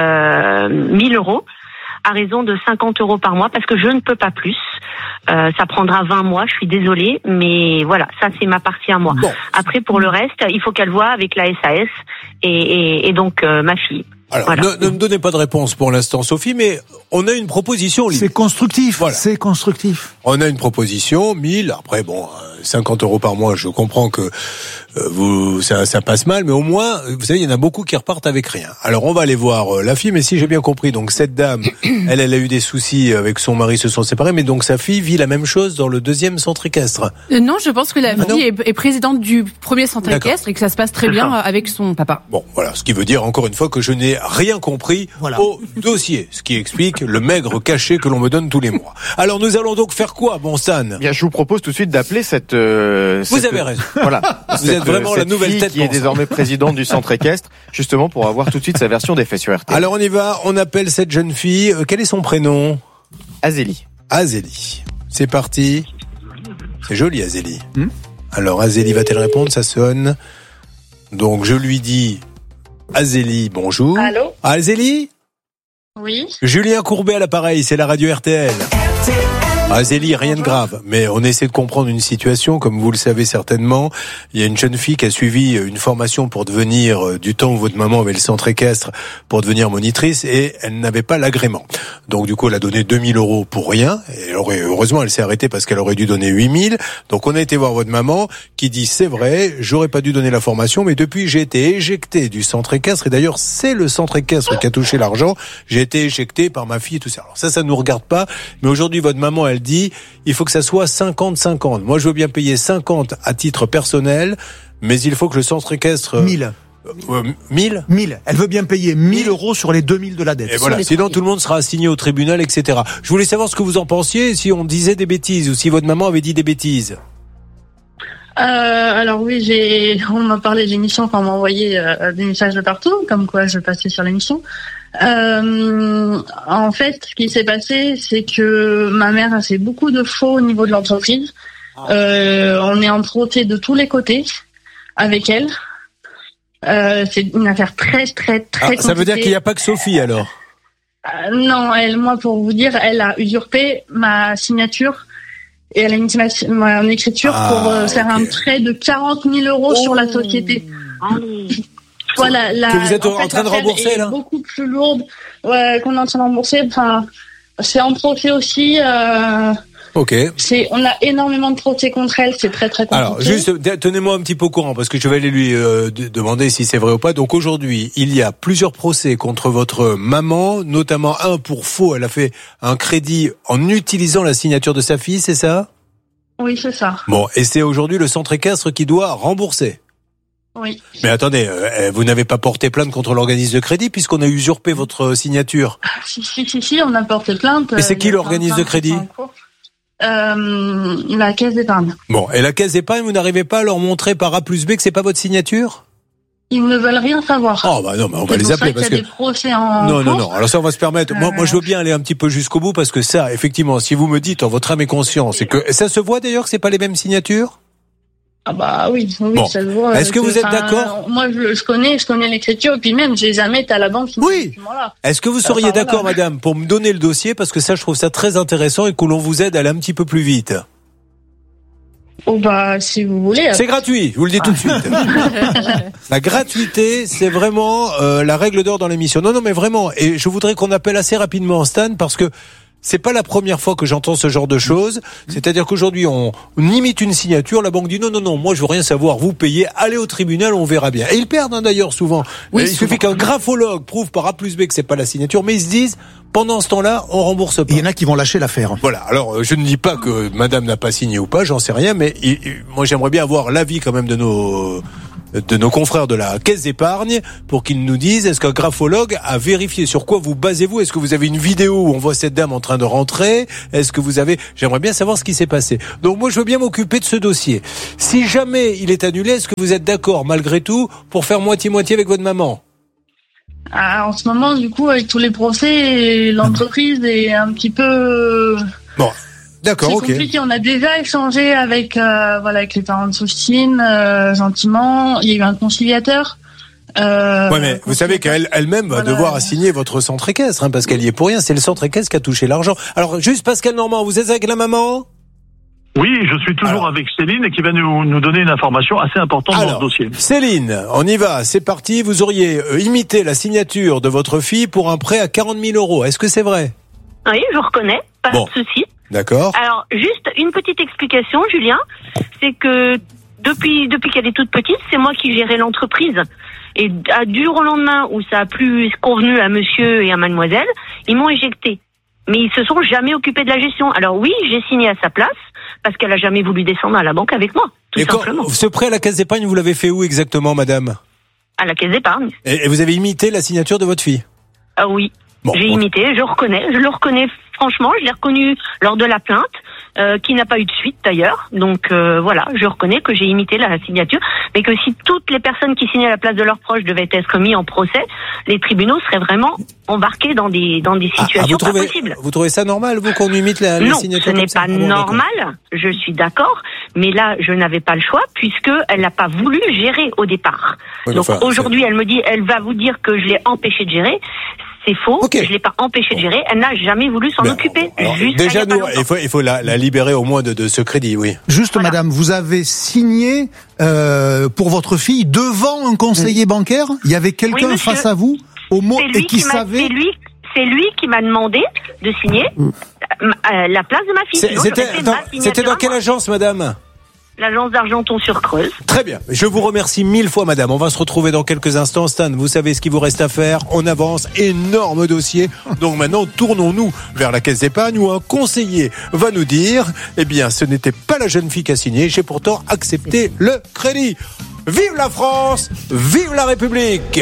1 000 € à raison de 50 € par mois, parce que je ne peux pas plus. Ça prendra 20 mois, je suis désolée, mais voilà, ça c'est ma partie à moi. Bon. Après, pour le reste, il faut qu'elle voie avec la SAS et donc ma fille. Alors, voilà. ne me donnez pas de réponse pour l'instant, Sophie, mais on a une proposition. C'est constructif, voilà. C'est constructif. On a une proposition, 1000, après, 50 € par mois, je comprends que ça passe mal, mais au moins, vous savez, il y en a beaucoup qui repartent avec rien. Alors, on va aller voir la fille, mais si j'ai bien compris, donc cette dame, elle a eu des soucis avec son mari, se sont séparés, mais donc sa fille vit la même chose dans le deuxième centre équestre. Non, je pense que la fille est présidente du premier centre équestre et que ça se passe très bien avec son papa. Bon, voilà, ce qui veut dire encore une fois que je n'ai rien compris au dossier, ce qui explique le maigre cachet que l'on me donne tous les mois. Alors, nous allons donc faire quoi, bon Stan? Bien, je vous propose tout de suite d'appeler cette vous avez raison. Voilà. Vous êtes vraiment la nouvelle tête qui est désormais présidente du centre équestre, justement pour avoir tout de suite sa version des faits sur RTL. Alors on y va, on appelle cette jeune fille. Quel est son prénom? Azélie. Azélie. C'est parti. C'est joli, Azélie. Alors Azélie va-t-elle répondre? Ça sonne. Donc je lui dis, Azélie, bonjour. Allô? Azélie? Oui. Julien Courbet à l'appareil, c'est la radio RTL. Azélie, rien de grave, mais on essaie de comprendre une situation, comme vous le savez certainement. Il y a une jeune fille qui a suivi une formation pour devenir, du temps où votre maman avait le centre équestre, pour devenir monitrice, et elle n'avait pas l'agrément. Donc du coup, elle a donné 2 000 € pour rien, et heureusement, elle s'est arrêtée parce qu'elle aurait dû donner 8 000. Donc on a été voir votre maman, qui dit, c'est vrai, j'aurais pas dû donner la formation, mais depuis, j'ai été éjecté du centre équestre, et d'ailleurs, c'est le centre équestre qui a touché l'argent. J'ai été éjecté par ma fille et tout ça. Alors ça nous regarde pas, mais aujourd'hui, votre maman, elle dit, il faut que ça soit 50-50. Moi, je veux bien payer 50 à titre personnel, mais il faut que le centre équestre... 1000. 1000 1000. Elle veut bien payer 1000 € sur les 2000 de la dette. Et voilà, sinon tout le monde sera assigné au tribunal, etc. Je voulais savoir ce que vous en pensiez, si on disait des bêtises, ou si votre maman avait dit des bêtises. Alors oui, on m'a parlé de l'émission, on m'a envoyé des messages de partout, comme quoi je passais sur l'émission. En fait, ce qui s'est passé, c'est que ma mère a fait beaucoup de faux au niveau de l'entreprise. On est emprunté de tous les côtés avec elle. C'est une affaire très compliquée. Ça veut dire qu'il n'y a pas que Sophie alors? Non, moi pour vous dire, elle a usurpé ma signature et elle a mis mon écriture pour faire un prêt de 40 000 € sur la société. Voilà, que vous êtes en train de rembourser là? Beaucoup plus lourde, qu'on est en train de rembourser. Enfin, c'est en procès aussi. Ok. On a énormément de procès contre elle, c'est très compliqué. Alors, juste, tenez-moi un petit peu au courant, parce que je vais aller lui demander si c'est vrai ou pas. Donc aujourd'hui, il y a plusieurs procès contre votre maman, notamment un pour faux. Elle a fait un crédit en utilisant la signature de sa fille, c'est ça? Oui, c'est ça. Bon, et c'est aujourd'hui le centre équestre qui doit rembourser. Oui. Mais attendez, vous n'avez pas porté plainte contre l'organisme de crédit puisqu'on a usurpé votre signature? Si, on a porté plainte. Et c'est qui l'organisme de crédit? La caisse d'épargne. Bon, et la caisse d'épargne, vous n'arrivez pas à leur montrer par A plus B que c'est pas votre signature? Ils ne veulent rien savoir. Oh bah non, mais on va les appeler parce que. Il y a des procès en cours. Non. Alors ça, on va se permettre. Moi, je veux bien aller un petit peu jusqu'au bout parce que ça, effectivement, si vous me dites en votre âme et conscience, c'est que ça se voit d'ailleurs que c'est pas les mêmes signatures. Ah bah oui, bon. Ça se voit. Est-ce que vous êtes d'accord? Moi, je connais l'écriture, et puis même, j'ai jamais été à la banque. Oui. Est-ce que vous seriez d'accord, madame, pour me donner le dossier, parce que ça, je trouve ça très intéressant et que l'on vous aide à aller un petit peu plus vite. Oh bah, si vous voulez. C'est gratuit, je vous le dis tout de suite. La gratuité, c'est vraiment la règle d'or dans l'émission. Non, mais vraiment. Et je voudrais qu'on appelle assez rapidement Stan, parce que c'est pas la première fois que j'entends ce genre de choses. C'est-à-dire qu'aujourd'hui, on imite une signature, la banque dit non, moi je veux rien savoir, vous payez, allez au tribunal, on verra bien. Et ils perdent d'ailleurs souvent. Oui, il suffit qu'un graphologue prouve par A plus B que c'est pas la signature, mais ils se disent, pendant ce temps-là, on rembourse pas. Il y en a qui vont lâcher l'affaire. Voilà, alors je ne dis pas que madame n'a pas signé ou pas, j'en sais rien, mais moi j'aimerais bien avoir l'avis quand même de nos confrères de la caisse d'épargne pour qu'ils nous disent, est-ce qu'un graphologue a vérifié sur quoi vous basez-vous? Est-ce que vous avez une vidéo où on voit cette dame en train de rentrer? Est-ce que vous avez... J'aimerais bien savoir ce qui s'est passé. Donc moi je veux bien m'occuper de ce dossier. Si jamais il est annulé, est-ce que vous êtes d'accord malgré tout pour faire moitié-moitié avec votre maman? En ce moment, du coup, avec tous les procès, l'entreprise est un petit peu... Bon. D'accord, c'est compliqué. On a déjà échangé avec les parents de Sophine, gentiment. Il y a eu un conciliateur. Ouais, mais vous savez qu'elle-même va devoir assigner votre centre équestre, parce qu'elle y est pour rien. C'est le centre équestre qui a touché l'argent. Alors, juste Pascal Normand, vous êtes avec la maman? Oui, je suis toujours avec Céline qui va nous donner une information assez importante dans ce dossier. Céline, on y va, c'est parti. Vous auriez imité la signature de votre fille pour un prêt à 40 000 €. Est-ce que c'est vrai? Oui, je reconnais, pas de souci. D'accord. Alors, juste une petite explication, Julien, c'est que depuis qu'elle est toute petite, c'est moi qui gérais l'entreprise. Et du jour au lendemain où ça a plus convenu à monsieur et à mademoiselle, ils m'ont éjecté. Mais ils se sont jamais occupés de la gestion. Alors oui, j'ai signé à sa place parce qu'elle a jamais voulu descendre à la banque avec moi, tout simplement. Ce prêt à la caisse d'épargne, vous l'avez fait où exactement, madame? À la caisse d'épargne. Et vous avez imité la signature de votre fille? Ah oui. J'ai imité, je le reconnais franchement, je l'ai reconnu lors de la plainte, qui n'a pas eu de suite d'ailleurs. Donc voilà, je reconnais que j'ai imité la signature, mais que si toutes les personnes qui signaient à la place de leurs proches devaient être mis en procès, les tribunaux seraient vraiment embarqués dans des situations pas possibles. Vous trouvez ça normal, vous, qu'on imite la signature? Non, ce n'est pas normal, je suis d'accord, mais là, je n'avais pas le choix, puisque elle n'a pas voulu gérer au départ. Oui, donc aujourd'hui, elle me dit, elle va vous dire que je l'ai empêchée de gérer. C'est faux, je l'ai pas empêché de gérer, elle n'a jamais voulu s'en occuper. Déjà, il faut la libérer au moins de ce crédit, oui. Juste, madame, vous avez signé pour votre fille devant un conseiller bancaire? Il y avait quelqu'un face à vous au mot et qui savait? C'est lui qui m'a demandé de signer la place de ma fille. C'était dans quelle agence, madame? L'agence d'Argenton-sur-Creuse. Très bien. Je vous remercie 1000 fois, madame. On va se retrouver dans quelques instants. Stan, vous savez ce qu'il vous reste à faire. On avance. Énorme dossier. Donc maintenant, tournons-nous vers la caisse d'épargne où un conseiller va nous dire, ce n'était pas la jeune fille qui a signé. J'ai pourtant accepté le crédit. Vive la France! Vive la République!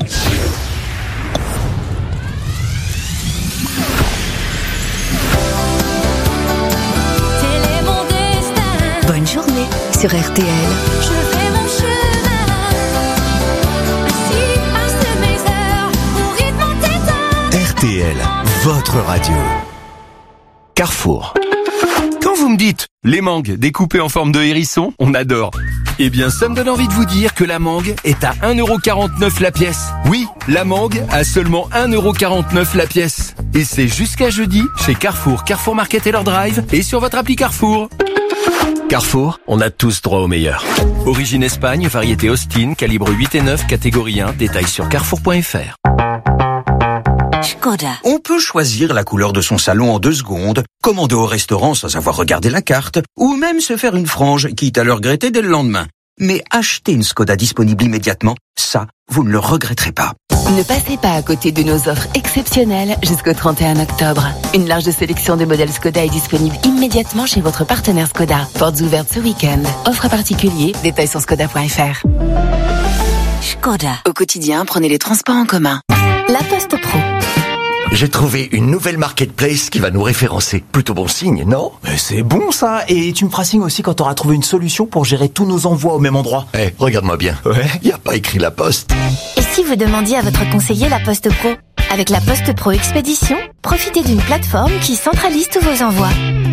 Bonne journée sur RTL. Je fais mon chemin, assis passe mes heures, au rythme t'éteint. RTL, votre radio. Carrefour. Quand vous me dites les mangues découpées en forme de hérisson, on adore. Eh bien, ça me donne envie de vous dire que la mangue est à 1,49 € la pièce. Oui, la mangue à seulement 1,49 € la pièce. Et c'est jusqu'à jeudi chez Carrefour, Carrefour Market Taylor Drive et sur votre appli Carrefour. Carrefour, on a tous droit au meilleur. Origine Espagne, variété Austin, calibre 8 et 9, catégorie 1, détail sur carrefour.fr. Skoda. On peut choisir la couleur de son salon en 2 secondes, commander au restaurant sans avoir regardé la carte, ou même se faire une frange, quitte à le regretter dès le lendemain. Mais acheter une Skoda disponible immédiatement, ça, vous ne le regretterez pas. Ne passez pas à côté de nos offres exceptionnelles jusqu'au 31 octobre. Une large sélection de modèles Skoda est disponible immédiatement chez votre partenaire Skoda. Portes ouvertes ce week-end. Offre à particulier, détails sur skoda.fr. Skoda. Au quotidien, prenez les transports en commun. La Poste Pro. J'ai trouvé une nouvelle marketplace qui va nous référencer. Plutôt bon signe, non? Mais c'est bon ça. Et tu me feras signe aussi quand t'auras trouvé une solution pour gérer tous nos envois au même endroit. Regarde-moi bien. Y a pas écrit La Poste. Et si vous demandiez à votre conseiller La Poste Pro? Avec la Poste Pro Expédition, profitez d'une plateforme qui centralise tous vos envois.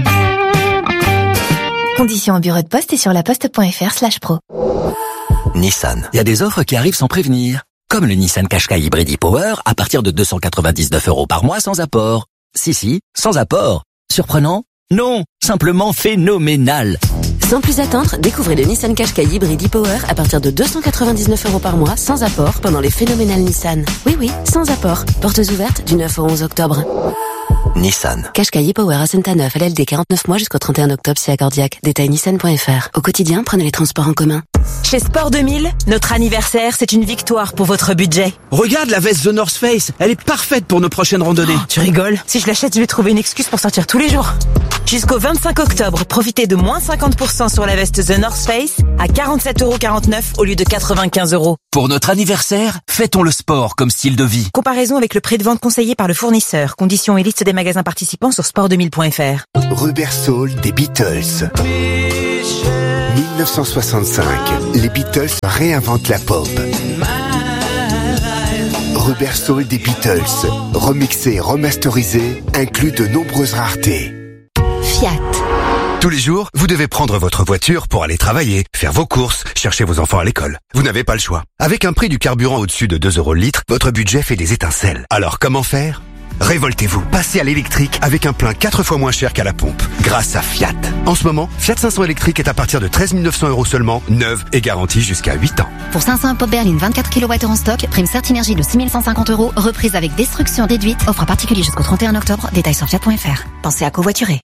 Conditions au bureau de poste et sur laposte.fr/pro. Nissan. Il y a des offres qui arrivent sans prévenir. Comme le Nissan Qashqai Hybrid e-Power à partir de 299 € par mois sans apport. Si, sans apport. Surprenant? Non, simplement phénoménal. Sans plus attendre, découvrez le Nissan Qashqai Hybrid e-Power à partir de 299 € par mois sans apport pendant les phénoménales Nissan. Oui, sans apport. Portes ouvertes du 9 au 11 octobre. Nissan. Qashqai e-Power à Sainte-Neuf, LLD 49 mois jusqu'au 31 octobre chez Accordiac. Détail nissan.fr. Au quotidien, prenez les transports en commun. Chez Sport 2000, notre anniversaire, c'est une victoire pour votre budget. Regarde la veste The North Face, elle est parfaite pour nos prochaines randonnées. Oh, tu rigoles? Si je l'achète, je vais trouver une excuse pour sortir tous les jours. Jusqu'au 25 octobre, profitez de moins 50% sur la veste The North Face à 47,49 € au lieu de 95 €. Pour notre anniversaire, fêtons le sport comme style de vie. Comparaison avec le prix de vente conseillé par le fournisseur. Conditions et liste des magasins participants sur sport2000.fr. Rubber Soul des Beatles. 1965, les Beatles réinventent la pop. Rubber Soul des Beatles, remixé et remasterisé, inclut de nombreuses raretés. Fiat. Tous les jours, vous devez prendre votre voiture pour aller travailler, faire vos courses, chercher vos enfants à l'école. Vous n'avez pas le choix. Avec un prix du carburant au-dessus de 2 € le litre, votre budget fait des étincelles. Alors comment faire ? Révoltez-vous, passez à l'électrique avec un plein 4 fois moins cher qu'à la pompe, grâce à Fiat. En ce moment, Fiat 500 électrique est à partir de 13 900 € seulement, neuve et garantie jusqu'à 8 ans. Pour 500 pop berline 24 kWh en stock, prime Certinergie de 6 150 €, reprise avec destruction déduite, offre particulier jusqu'au 31 octobre, détails sur fiat.fr. Pensez à covoiturer.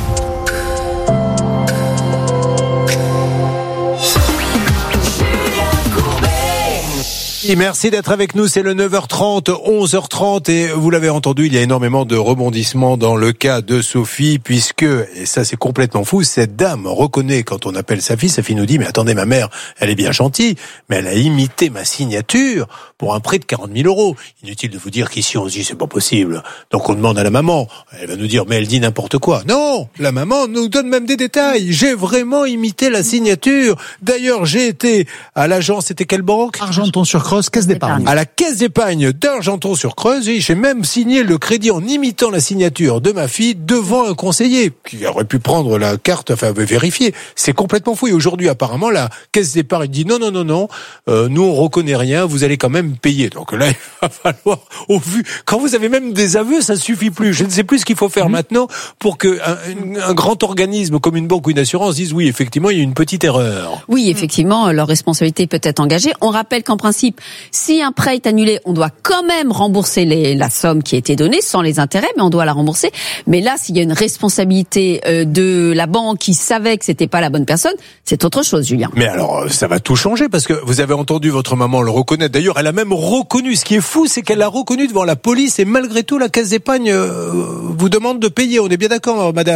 Et merci d'être avec nous, c'est le 9h30, 11h30 et vous l'avez entendu, il y a énormément de rebondissements dans le cas de Sophie puisque, et ça c'est complètement fou, cette dame reconnaît quand on appelle sa fille nous dit mais attendez ma mère, elle est bien gentille, mais elle a imité ma signature pour un prêt de 40 000 €. Inutile de vous dire qu'ici on se dit c'est pas possible. Donc on demande à la maman, elle va nous dire mais elle dit n'importe quoi. Non, la maman nous donne même des détails, j'ai vraiment imité la signature. D'ailleurs j'ai été à l'agence, c'était quelle banque ? Argenton-sur-Creuse, caisse d'épargne. À la caisse d'épargne d'Argenton-sur-Creuse, et j'ai même signé le crédit en imitant la signature de ma fille devant un conseiller qui aurait pu prendre la carte, enfin vérifier. C'est complètement fou. Et aujourd'hui, apparemment, la caisse d'épargne dit non, nous on reconnaît rien, vous allez quand même payer. Donc là, il va falloir, au vu, quand vous avez même des aveux, ça suffit plus. Je ne sais plus ce qu'il faut faire maintenant pour que un grand organisme comme une banque ou une assurance dise oui, effectivement, il y a une petite erreur. Oui, effectivement, leur responsabilité peut être engagée. On rappelle qu'en principe, si un prêt est annulé, on doit quand même rembourser la somme qui a été donnée, sans les intérêts, mais on doit la rembourser. Mais là, s'il y a une responsabilité de la banque qui savait que c'était pas la bonne personne, c'est autre chose, Julien. Mais alors, ça va tout changer, parce que vous avez entendu votre maman le reconnaître. D'ailleurs, elle a même reconnu. Ce qui est fou, c'est qu'elle l'a reconnu devant la police, et malgré tout, la caisse d'épargne vous demande de payer. On est bien d'accord, madame ?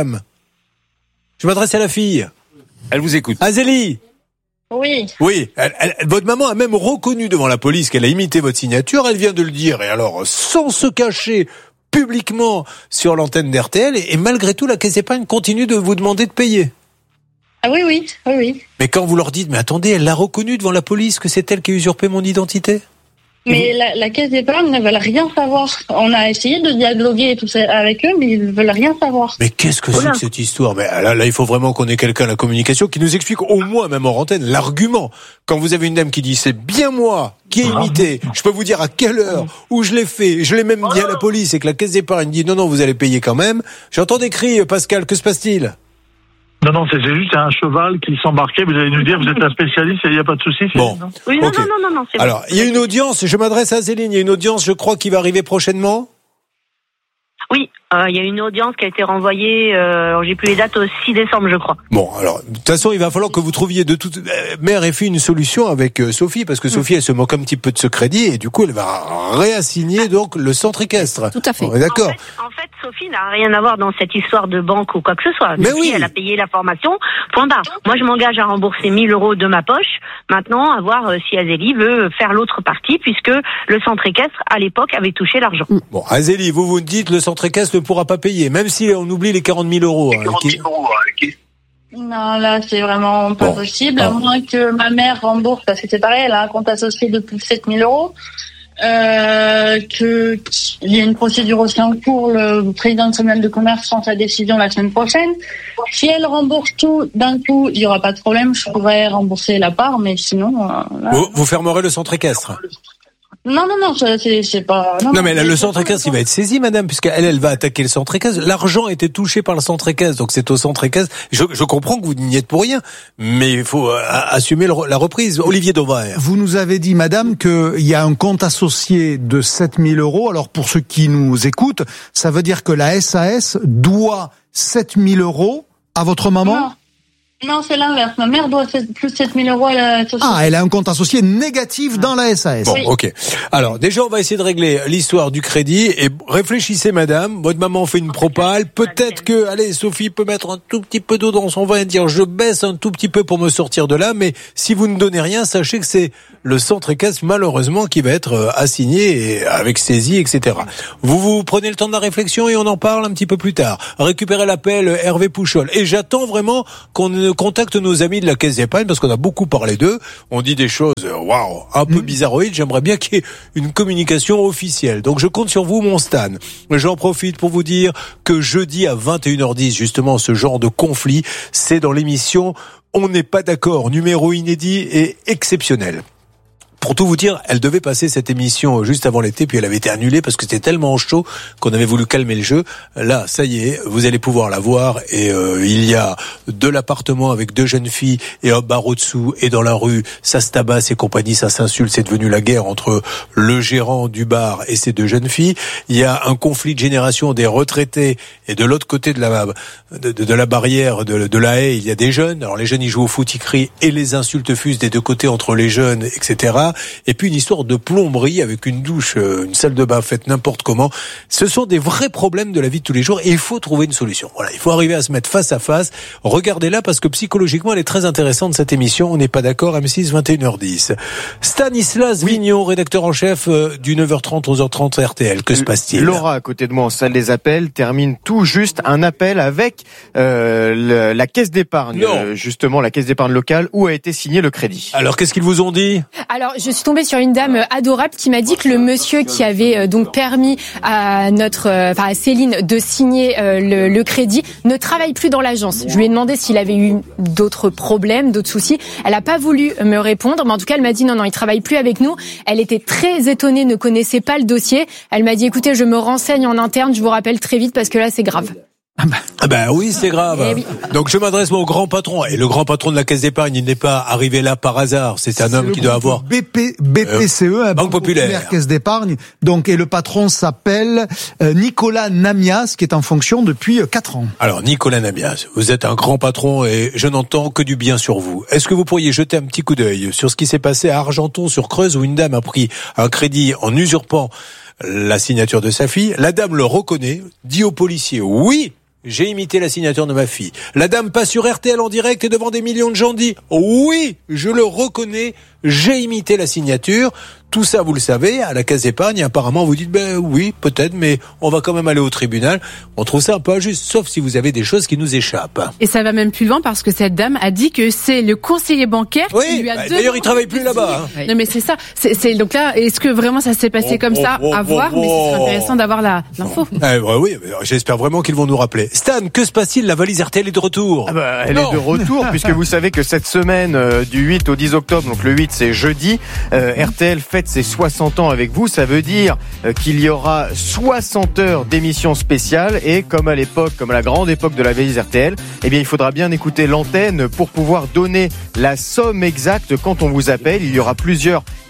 Je m'adresse à la fille. Elle vous écoute. Azélie. Oui. Oui, votre maman a même reconnu devant la police qu'elle a imité votre signature, elle vient de le dire, et alors, sans se cacher publiquement sur l'antenne d'RTL, et malgré tout, la caisse d'épargne continue de vous demander de payer. Ah oui. Mais quand vous leur dites, mais attendez, elle l'a reconnu devant la police que c'est elle qui a usurpé mon identité ? Mais la caisse d'épargne ne veulent rien savoir. On a essayé de dialoguer et tout ça avec eux, mais ils ne veulent rien savoir. Mais qu'est-ce que c'est que cette histoire ? Mais là, il faut vraiment qu'on ait quelqu'un à la communication qui nous explique au moins, même en antenne, l'argument. Quand vous avez une dame qui dit c'est bien moi qui ai imité, je peux vous dire à quelle heure, où je l'ai fait, je l'ai même dit à la police, et que la caisse d'épargne dit non, vous allez payer quand même. J'entends des cris, Pascal, que se passe-t-il ? Non, c'est juste un cheval qui s'embarquait. Vous allez nous dire, vous êtes un spécialiste, il n'y a pas de souci. Bon. Oui, okay. non, c'est alors, il y a une audience, je m'adresse à Céline, il y a une audience, je crois, qui va arriver prochainement ? Oui, Il y a une audience qui a été renvoyée, j'ai plus les dates, au 6 décembre, je crois. Bon, alors, de toute façon, il va falloir que vous trouviez de toute mère et fille une solution avec Sophie, parce que Sophie, elle se moque un petit peu de ce crédit, et du coup, elle va réassigner donc le centre équestre. Tout à fait. On est d'accord. En fait, Sophie n'a rien à voir dans cette histoire de banque ou quoi que ce soit. Mais Sophie, oui. elle a payé la formation, point barre. Moi, je m'engage à rembourser 1 000 euros de ma poche. Maintenant, à voir si Azélie veut faire l'autre partie, puisque le centre équestre, à l'époque, avait touché l'argent. Bon, Azélie, vous dites, le centre équestre ne pourra pas payer, même si on oublie les 40 000 euros. Non, là, c'est vraiment pas possible, à moins que ma mère rembourse, parce que c'est pareil, elle a un compte associé de plus de 7 000 euros. Qu'il y a une procédure aussi en cours, le président de Tribunal de commerce prend sa décision la semaine prochaine. Si elle rembourse tout d'un coup, il y aura pas de problème, je pourrais rembourser la part, mais sinon... là... Vous fermerez le centre équestre. Non, c'est pas... Non, mais là, le centre équestre, il va être saisi, madame, puisqu'elle va attaquer le centre équestre. L'argent a été touché par le centre équestre, donc c'est au centre équestre. Je comprends que vous n'y êtes pour rien, mais il faut assumer la reprise. Olivier Dauvert. Vous nous avez dit, madame, qu'il y a un compte associé de 7 000 euros. Alors, pour ceux qui nous écoutent, ça veut dire que la SAS doit 7 000 euros à votre maman? Non, c'est l'inverse. Ma mère doit plus 7 000 euros à la société. Ah, elle a un compte associé négatif dans la SAS. Bon, ok. Alors, déjà, on va essayer de régler l'histoire du crédit. Et réfléchissez, madame. Votre maman fait une propale. Peut-être que, allez, Sophie peut mettre un tout petit peu d'eau dans son vin et dire, je baisse un tout petit peu pour me sortir de là. Mais si vous ne donnez rien, sachez que c'est le centre équestre, malheureusement, qui va être assigné et avec saisie, etc. Vous prenez le temps de la réflexion et on en parle un petit peu plus tard. Récupérez l'appel Hervé Pouchol. Et j'attends vraiment qu'on contacte nos amis de la Caisse d'Épargne parce qu'on a beaucoup parlé d'eux. On dit des choses, waouh, un peu bizarroïdes. J'aimerais bien qu'il y ait une communication officielle. Donc je compte sur vous, mon Stan. J'en profite pour vous dire que jeudi à 21h10, justement, ce genre de conflit, c'est dans l'émission On n'est pas d'accord, numéro inédit et exceptionnel. Pour tout vous dire, elle devait passer cette émission juste avant l'été, puis elle avait été annulée parce que c'était tellement chaud qu'on avait voulu calmer le jeu. Là, ça y est, vous allez pouvoir la voir. Et il y a de l'appartement avec 2 jeunes filles et un bar au-dessous. Et dans la rue, ça se tabasse et compagnie, ça s'insulte. C'est devenu la guerre entre le gérant du bar et ces 2 jeunes filles. Il y a un conflit de génération des retraités. Et de l'autre côté de la barrière, de la haie, il y a des jeunes. Alors les jeunes, ils jouent au foot, ils crient. Et les insultes fusent des 2 côtés entre les jeunes, etc. Et puis une histoire de plomberie avec une douche, une salle de bain faite n'importe comment. Ce sont des vrais problèmes de la vie de tous les jours et il faut trouver une solution. Voilà, il faut arriver à se mettre face à face. Regardez-la parce que psychologiquement, elle est très intéressante cette émission. On n'est pas d'accord, M6, 21h10. Stanislas Vignon, rédacteur en chef du 9h30, 11h30 RTL. Que se passe-t-il? Laura, à côté de moi en salle des appels, termine tout juste un appel avec la Caisse d'Épargne. Justement, la Caisse d'Épargne locale où a été signé le crédit. Alors, qu'est-ce qu'ils vous ont dit? Alors, je suis tombée sur une dame adorable qui m'a dit que le monsieur qui avait donc permis à à Céline de signer le crédit ne travaille plus dans l'agence. Je lui ai demandé s'il avait eu d'autres problèmes, d'autres soucis. Elle n'a pas voulu me répondre, mais en tout cas, elle m'a dit non, il travaille plus avec nous. Elle était très étonnée, ne connaissait pas le dossier. Elle m'a dit écoutez, je me renseigne en interne, je vous rappelle très vite parce que là, c'est grave. Ah ben oui, c'est grave. Oui. Donc je m'adresse au grand patron. Et le grand patron de la Caisse d'Épargne, il n'est pas arrivé là par hasard. C'est un homme qui doit avoir... BPCE, Banque Populaire. Caisse d'Épargne. Donc, et le patron s'appelle Nicolas Namias, qui est en fonction depuis 4 ans. Alors, Nicolas Namias, vous êtes un grand patron et je n'entends que du bien sur vous. Est-ce que vous pourriez jeter un petit coup d'œil sur ce qui s'est passé à Argenton-sur-Creuse où une dame a pris un crédit en usurpant la signature de sa fille? La dame le reconnaît, dit aux policiers, oui, j'ai imité la signature de ma fille. La dame passe sur RTL en direct et devant des millions de gens dit « Oui, je le reconnais, j'ai imité la signature ». Tout ça, vous le savez, à la Caisse d'Épargne, apparemment, vous dites, oui, peut-être, mais on va quand même aller au tribunal. On trouve ça un peu injuste, sauf si vous avez des choses qui nous échappent. Et ça va même plus loin parce que cette dame a dit que c'est le conseiller bancaire qui lui a demandé... D'ailleurs, il travaille plus là-bas. Non, mais c'est ça. Donc là, est-ce que vraiment ça s'est passé comme ça? À voir, mais ce serait intéressant d'avoir l'info. Oui, j'espère vraiment qu'ils vont nous rappeler. Stan, que se passe-t-il? La valise RTL est de retour. Elle est de retour, puisque vous savez que cette semaine, du 8 au 10 octobre, donc le 8 c'est jeudi, RTL fête ses 60 ans avec vous. Ça veut dire qu'il y aura 60 heures d'émissions spéciales et comme à l'époque, comme à la grande époque de la valise RTL, eh bien il faudra bien écouter l'antenne pour pouvoir donner la somme exacte quand on vous appelle. Il y aura plusieurs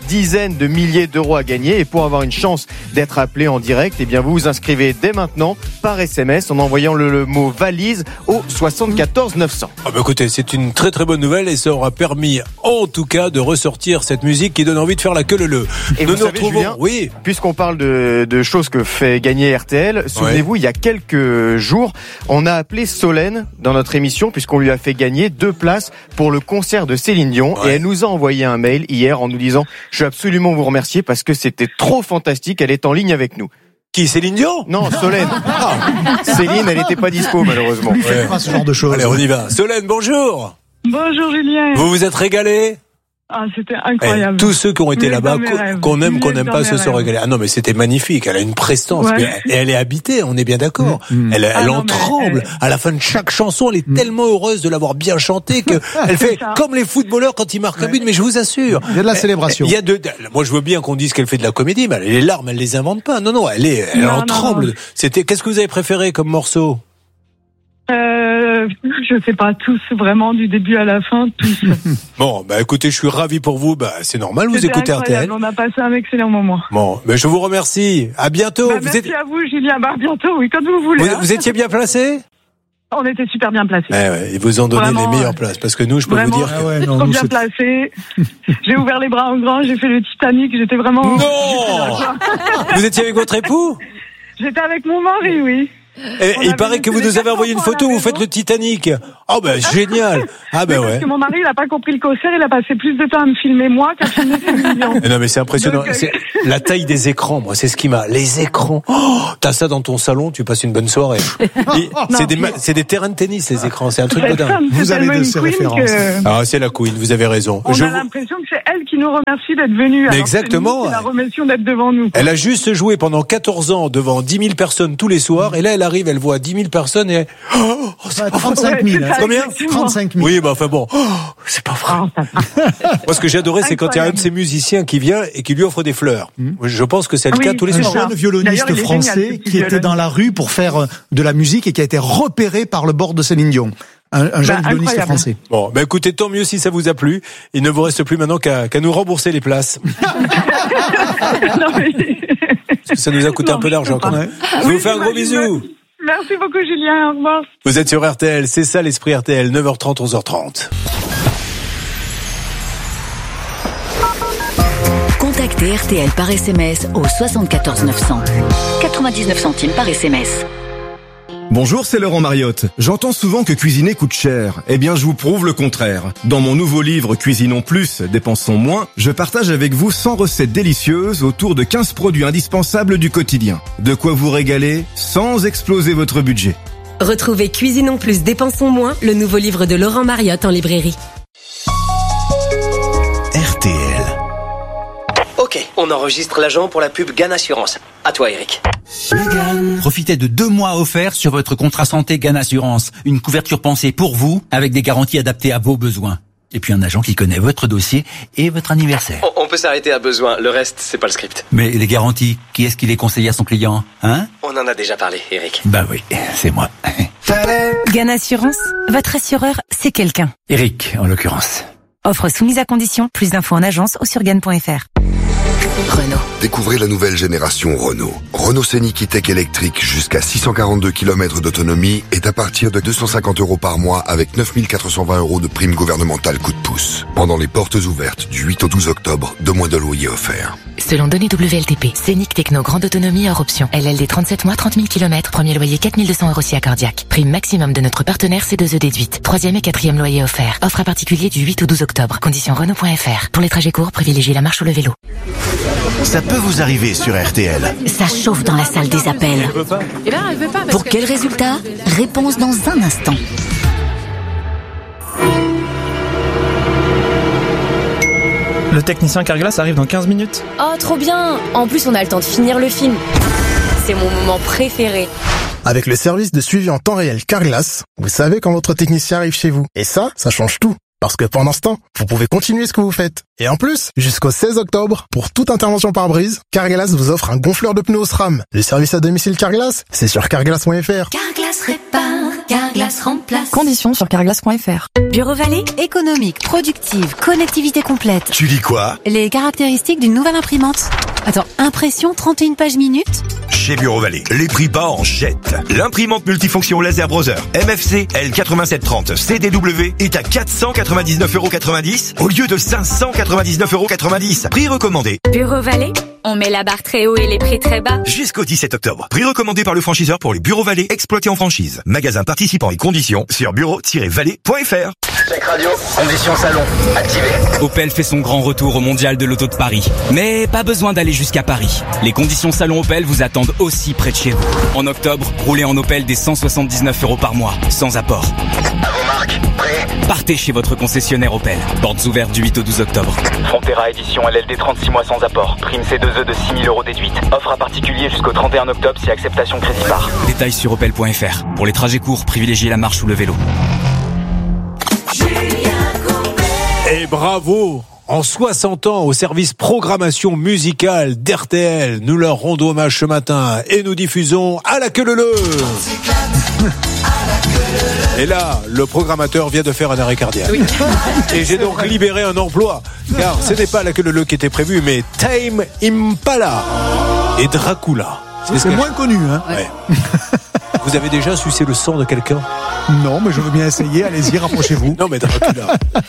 dizaines de milliers d'euros à gagner. Et pour avoir une chance d'être appelé en direct, eh bien vous vous inscrivez dès maintenant par SMS en envoyant le mot valise au 74 900. Ah bah écoutez, c'est une très très bonne nouvelle et ça aura permis en tout cas de ressortir cette musique qui donne envie de faire la queue leu. Et vous savez, Julien, oui, puisqu'on parle de choses que fait gagner RTL, souvenez-vous, il y a quelques jours, on a appelé Solène dans notre émission puisqu'on lui a fait gagner 2 places pour le concert de Céline Dion et elle nous a envoyé un mail hier en nous disant « Je veux absolument vous remercier parce que c'était trop fantastique, elle est en ligne avec nous ». Qui, Céline Dion? Non, Solène. Céline, elle n'était pas dispo malheureusement. Lui fait pas ce genre de choses. Allez, on y va. Solène, bonjour. Bonjour Julien. Vous vous êtes régalé? Ah, c'était incroyable. Tous ceux qui ont été là-bas, qu'on aime, qu'on n'aime pas, se sont régalés. Ah non, mais c'était magnifique. Elle a une prestance. Ouais. Et elle est habitée, on est bien d'accord. Elle en tremble. À la fin de chaque chanson, elle est tellement heureuse de l'avoir bien chantée que elle fait comme les footballeurs quand ils marquent un but, mais je vous assure. Il y a de la célébration. Moi, je veux bien qu'on dise qu'elle fait de la comédie, mais les larmes, elle les invente pas. Non, elle en tremble. Qu'est-ce que vous avez préféré comme morceau? Je sais pas, tous, vraiment, du début à la fin, tous. Bon, bah écoutez, je suis ravi pour vous. Bah c'est normal, vous écoutez RTL. On a passé un excellent moment. Bon, mais je vous remercie. À bientôt. Merci à vous, Julien. Bah, bientôt, oui, quand vous voulez. Vous étiez bien placé? On était super bien placés. Ils vous ont donné les meilleures places. Parce que nous, je peux vous dire... Trop bien placés. J'ai ouvert les bras en grand, j'ai fait le Titanic, j'étais vraiment... Non. Vous étiez avec votre époux? J'étais avec mon mari, oui. Et il paraît que vous nous avez envoyé une photo où vous faites le Titanic. Oh ben génial. Ah ben ouais. Parce que mon mari, il a pas compris le concert, il a passé plus de temps à me filmer moi qu'à filmer Céline Dion. Non mais c'est impressionnant. C'est la taille des écrans, moi, c'est ce qui m'a. Les écrans. Oh, t'as ça dans ton salon, tu passes une bonne soirée. C'est des terrains de tennis, les écrans. C'est un truc de dingue. Vous avez de ces références. Ah, c'est la Queen. Vous avez raison. On a l'impression que c'est elle qui nous remercie d'être venue. Exactement. C'est la remerciation d'être devant nous. Elle a juste joué pendant 14 ans devant 10 000 personnes tous les soirs, et là elle arrive, elle voit 10 000 personnes et 35 000. Combien? 35 000. Oui, bah enfin bon, c'est pas vrai. Moi, ce que j'ai adoré, c'est quand il y a un de ces musiciens qui vient et qui lui offre des fleurs. Je pense que c'est le cas tous les soirs. Un jeune violoniste français qui était dans la rue pour faire de la musique et qui a été repéré par le bord de Céline Dion. Un jeune violoniste français. Bon, bah écoutez, tant mieux si ça vous a plu. Il ne vous reste plus maintenant qu'à nous rembourser les places. Parce que ça nous a coûté un peu d'argent quand même. Je vous fais un gros bisou. Merci beaucoup Julien, au revoir. Vous êtes sur RTL, c'est ça l'esprit RTL, 9h30, 11h30. Contactez RTL par SMS au 74 900. 99 centimes par SMS. Bonjour, c'est Laurent Mariotte. J'entends souvent que cuisiner coûte cher. Eh bien, je vous prouve le contraire. Dans mon nouveau livre Cuisinons plus, dépensons moins, je partage avec vous 100 recettes délicieuses autour de 15 produits indispensables du quotidien. De quoi vous régaler sans exploser votre budget. Retrouvez Cuisinons plus, dépensons moins, le nouveau livre de Laurent Mariotte en librairie. RTL. Ok, on enregistre l'agent pour la pub GAN Assurance. À toi, Eric. Profitez de 2 mois offerts sur votre contrat santé GAN Assurance. Une couverture pensée pour vous, avec des garanties adaptées à vos besoins. Et puis un agent qui connaît votre dossier et votre anniversaire. On peut s'arrêter à besoin, le reste, c'est pas le script. Mais les garanties, qui est-ce qui les conseille à son client, hein? On en a déjà parlé, Eric. Bah oui, c'est moi. GAN Assurance, votre assureur, c'est quelqu'un. Eric, en l'occurrence. Offre soumise à condition, plus d'infos en agence ou sur GAN.fr. Renault. Découvrez la nouvelle génération Renault. Renault Scénic E-Tech électrique jusqu'à 642 km d'autonomie est à partir de 250 € par mois avec 9 420 € de prime gouvernementale coup de pouce. Pendant les portes ouvertes du 8 au 12 octobre, 2 mois de loyer offerts. Selon données WLTP, Scénic Techno grande autonomie hors option. LLD 37 mois, 30 000 km, premier loyer 4 200 € si accordiaque. Prime maximum de notre partenaire C2E déduite. 3e et 4e loyer offert. Offre à particulier du 8 au 12 octobre. Conditions Renault.fr. Pour les trajets courts, privilégiez la marche ou le vélo. Ça peut vous arriver sur RTL. Ça chauffe dans la salle des appels. Pour quel résultat? Réponse dans un instant. Le technicien Carglass arrive dans 15 minutes. Oh, trop bien! En plus, on a le temps de finir le film. C'est mon moment préféré. Avec le service de suivi en temps réel Carglass, vous savez quand votre technicien arrive chez vous. Et ça change tout. Parce que pendant ce temps, vous pouvez continuer ce que vous faites. Et en plus, jusqu'au 16 octobre, pour toute intervention pare-brise, Carglass vous offre un gonfleur de pneus SRAM. Le service à domicile Carglass, c'est sur carglass.fr. Carglass répare, Carglass remplace. Conditions sur carglass.fr. Bureau Vallée, économique, productive, connectivité complète. Tu dis quoi? Les caractéristiques d'une nouvelle imprimante. Attends, impression 31 pages minutes? Chez Bureau Vallée, les prix bas en jette. L'imprimante multifonction laser browser MFC L8730 CDW est à 499,90 € au lieu de 599,90 €. Prix recommandé. Bureau Vallée, on met la barre très haut et les prix très bas. Jusqu'au 17 octobre. Prix recommandé par le franchiseur pour les Bureaux Vallée exploités en franchise. Magasin participant et conditions sur bureau-vallée.fr. Check radio, conditions salon, activé. Opel fait son grand retour au Mondial de l'Auto de Paris. Mais pas besoin d'aller jusqu'à Paris. Les conditions salon Opel vous attendent aussi près de chez vous. En octobre, roulez en Opel dès 179 € par mois, sans apport. À vos marques, prêt? Partez chez votre concessionnaire Opel. Portes ouvertes du 8 au 12 octobre. Frontera édition LLD 36 mois sans apport. Prime C2E de 6 000 € déduite. Offre à particulier jusqu'au 31 octobre si acceptation crédit par. Détails sur opel.fr. Pour les trajets courts, privilégiez la marche ou le vélo. Et bravo! En 60 ans, au service programmation musicale d'RTL, nous leur rendons hommage ce matin et nous diffusons à la queue leu. Et là, le programmateur vient de faire un arrêt cardiaque. Oui. Et j'ai donc libéré un emploi, car ce n'est pas la queue leu qui était prévu, mais Tame Impala et Dracula. C'est moins connu, hein. Ouais. Vous avez déjà sucé le sang de quelqu'un? Non, mais je veux bien essayer. Allez-y, rapprochez-vous. Non, mais Dracula.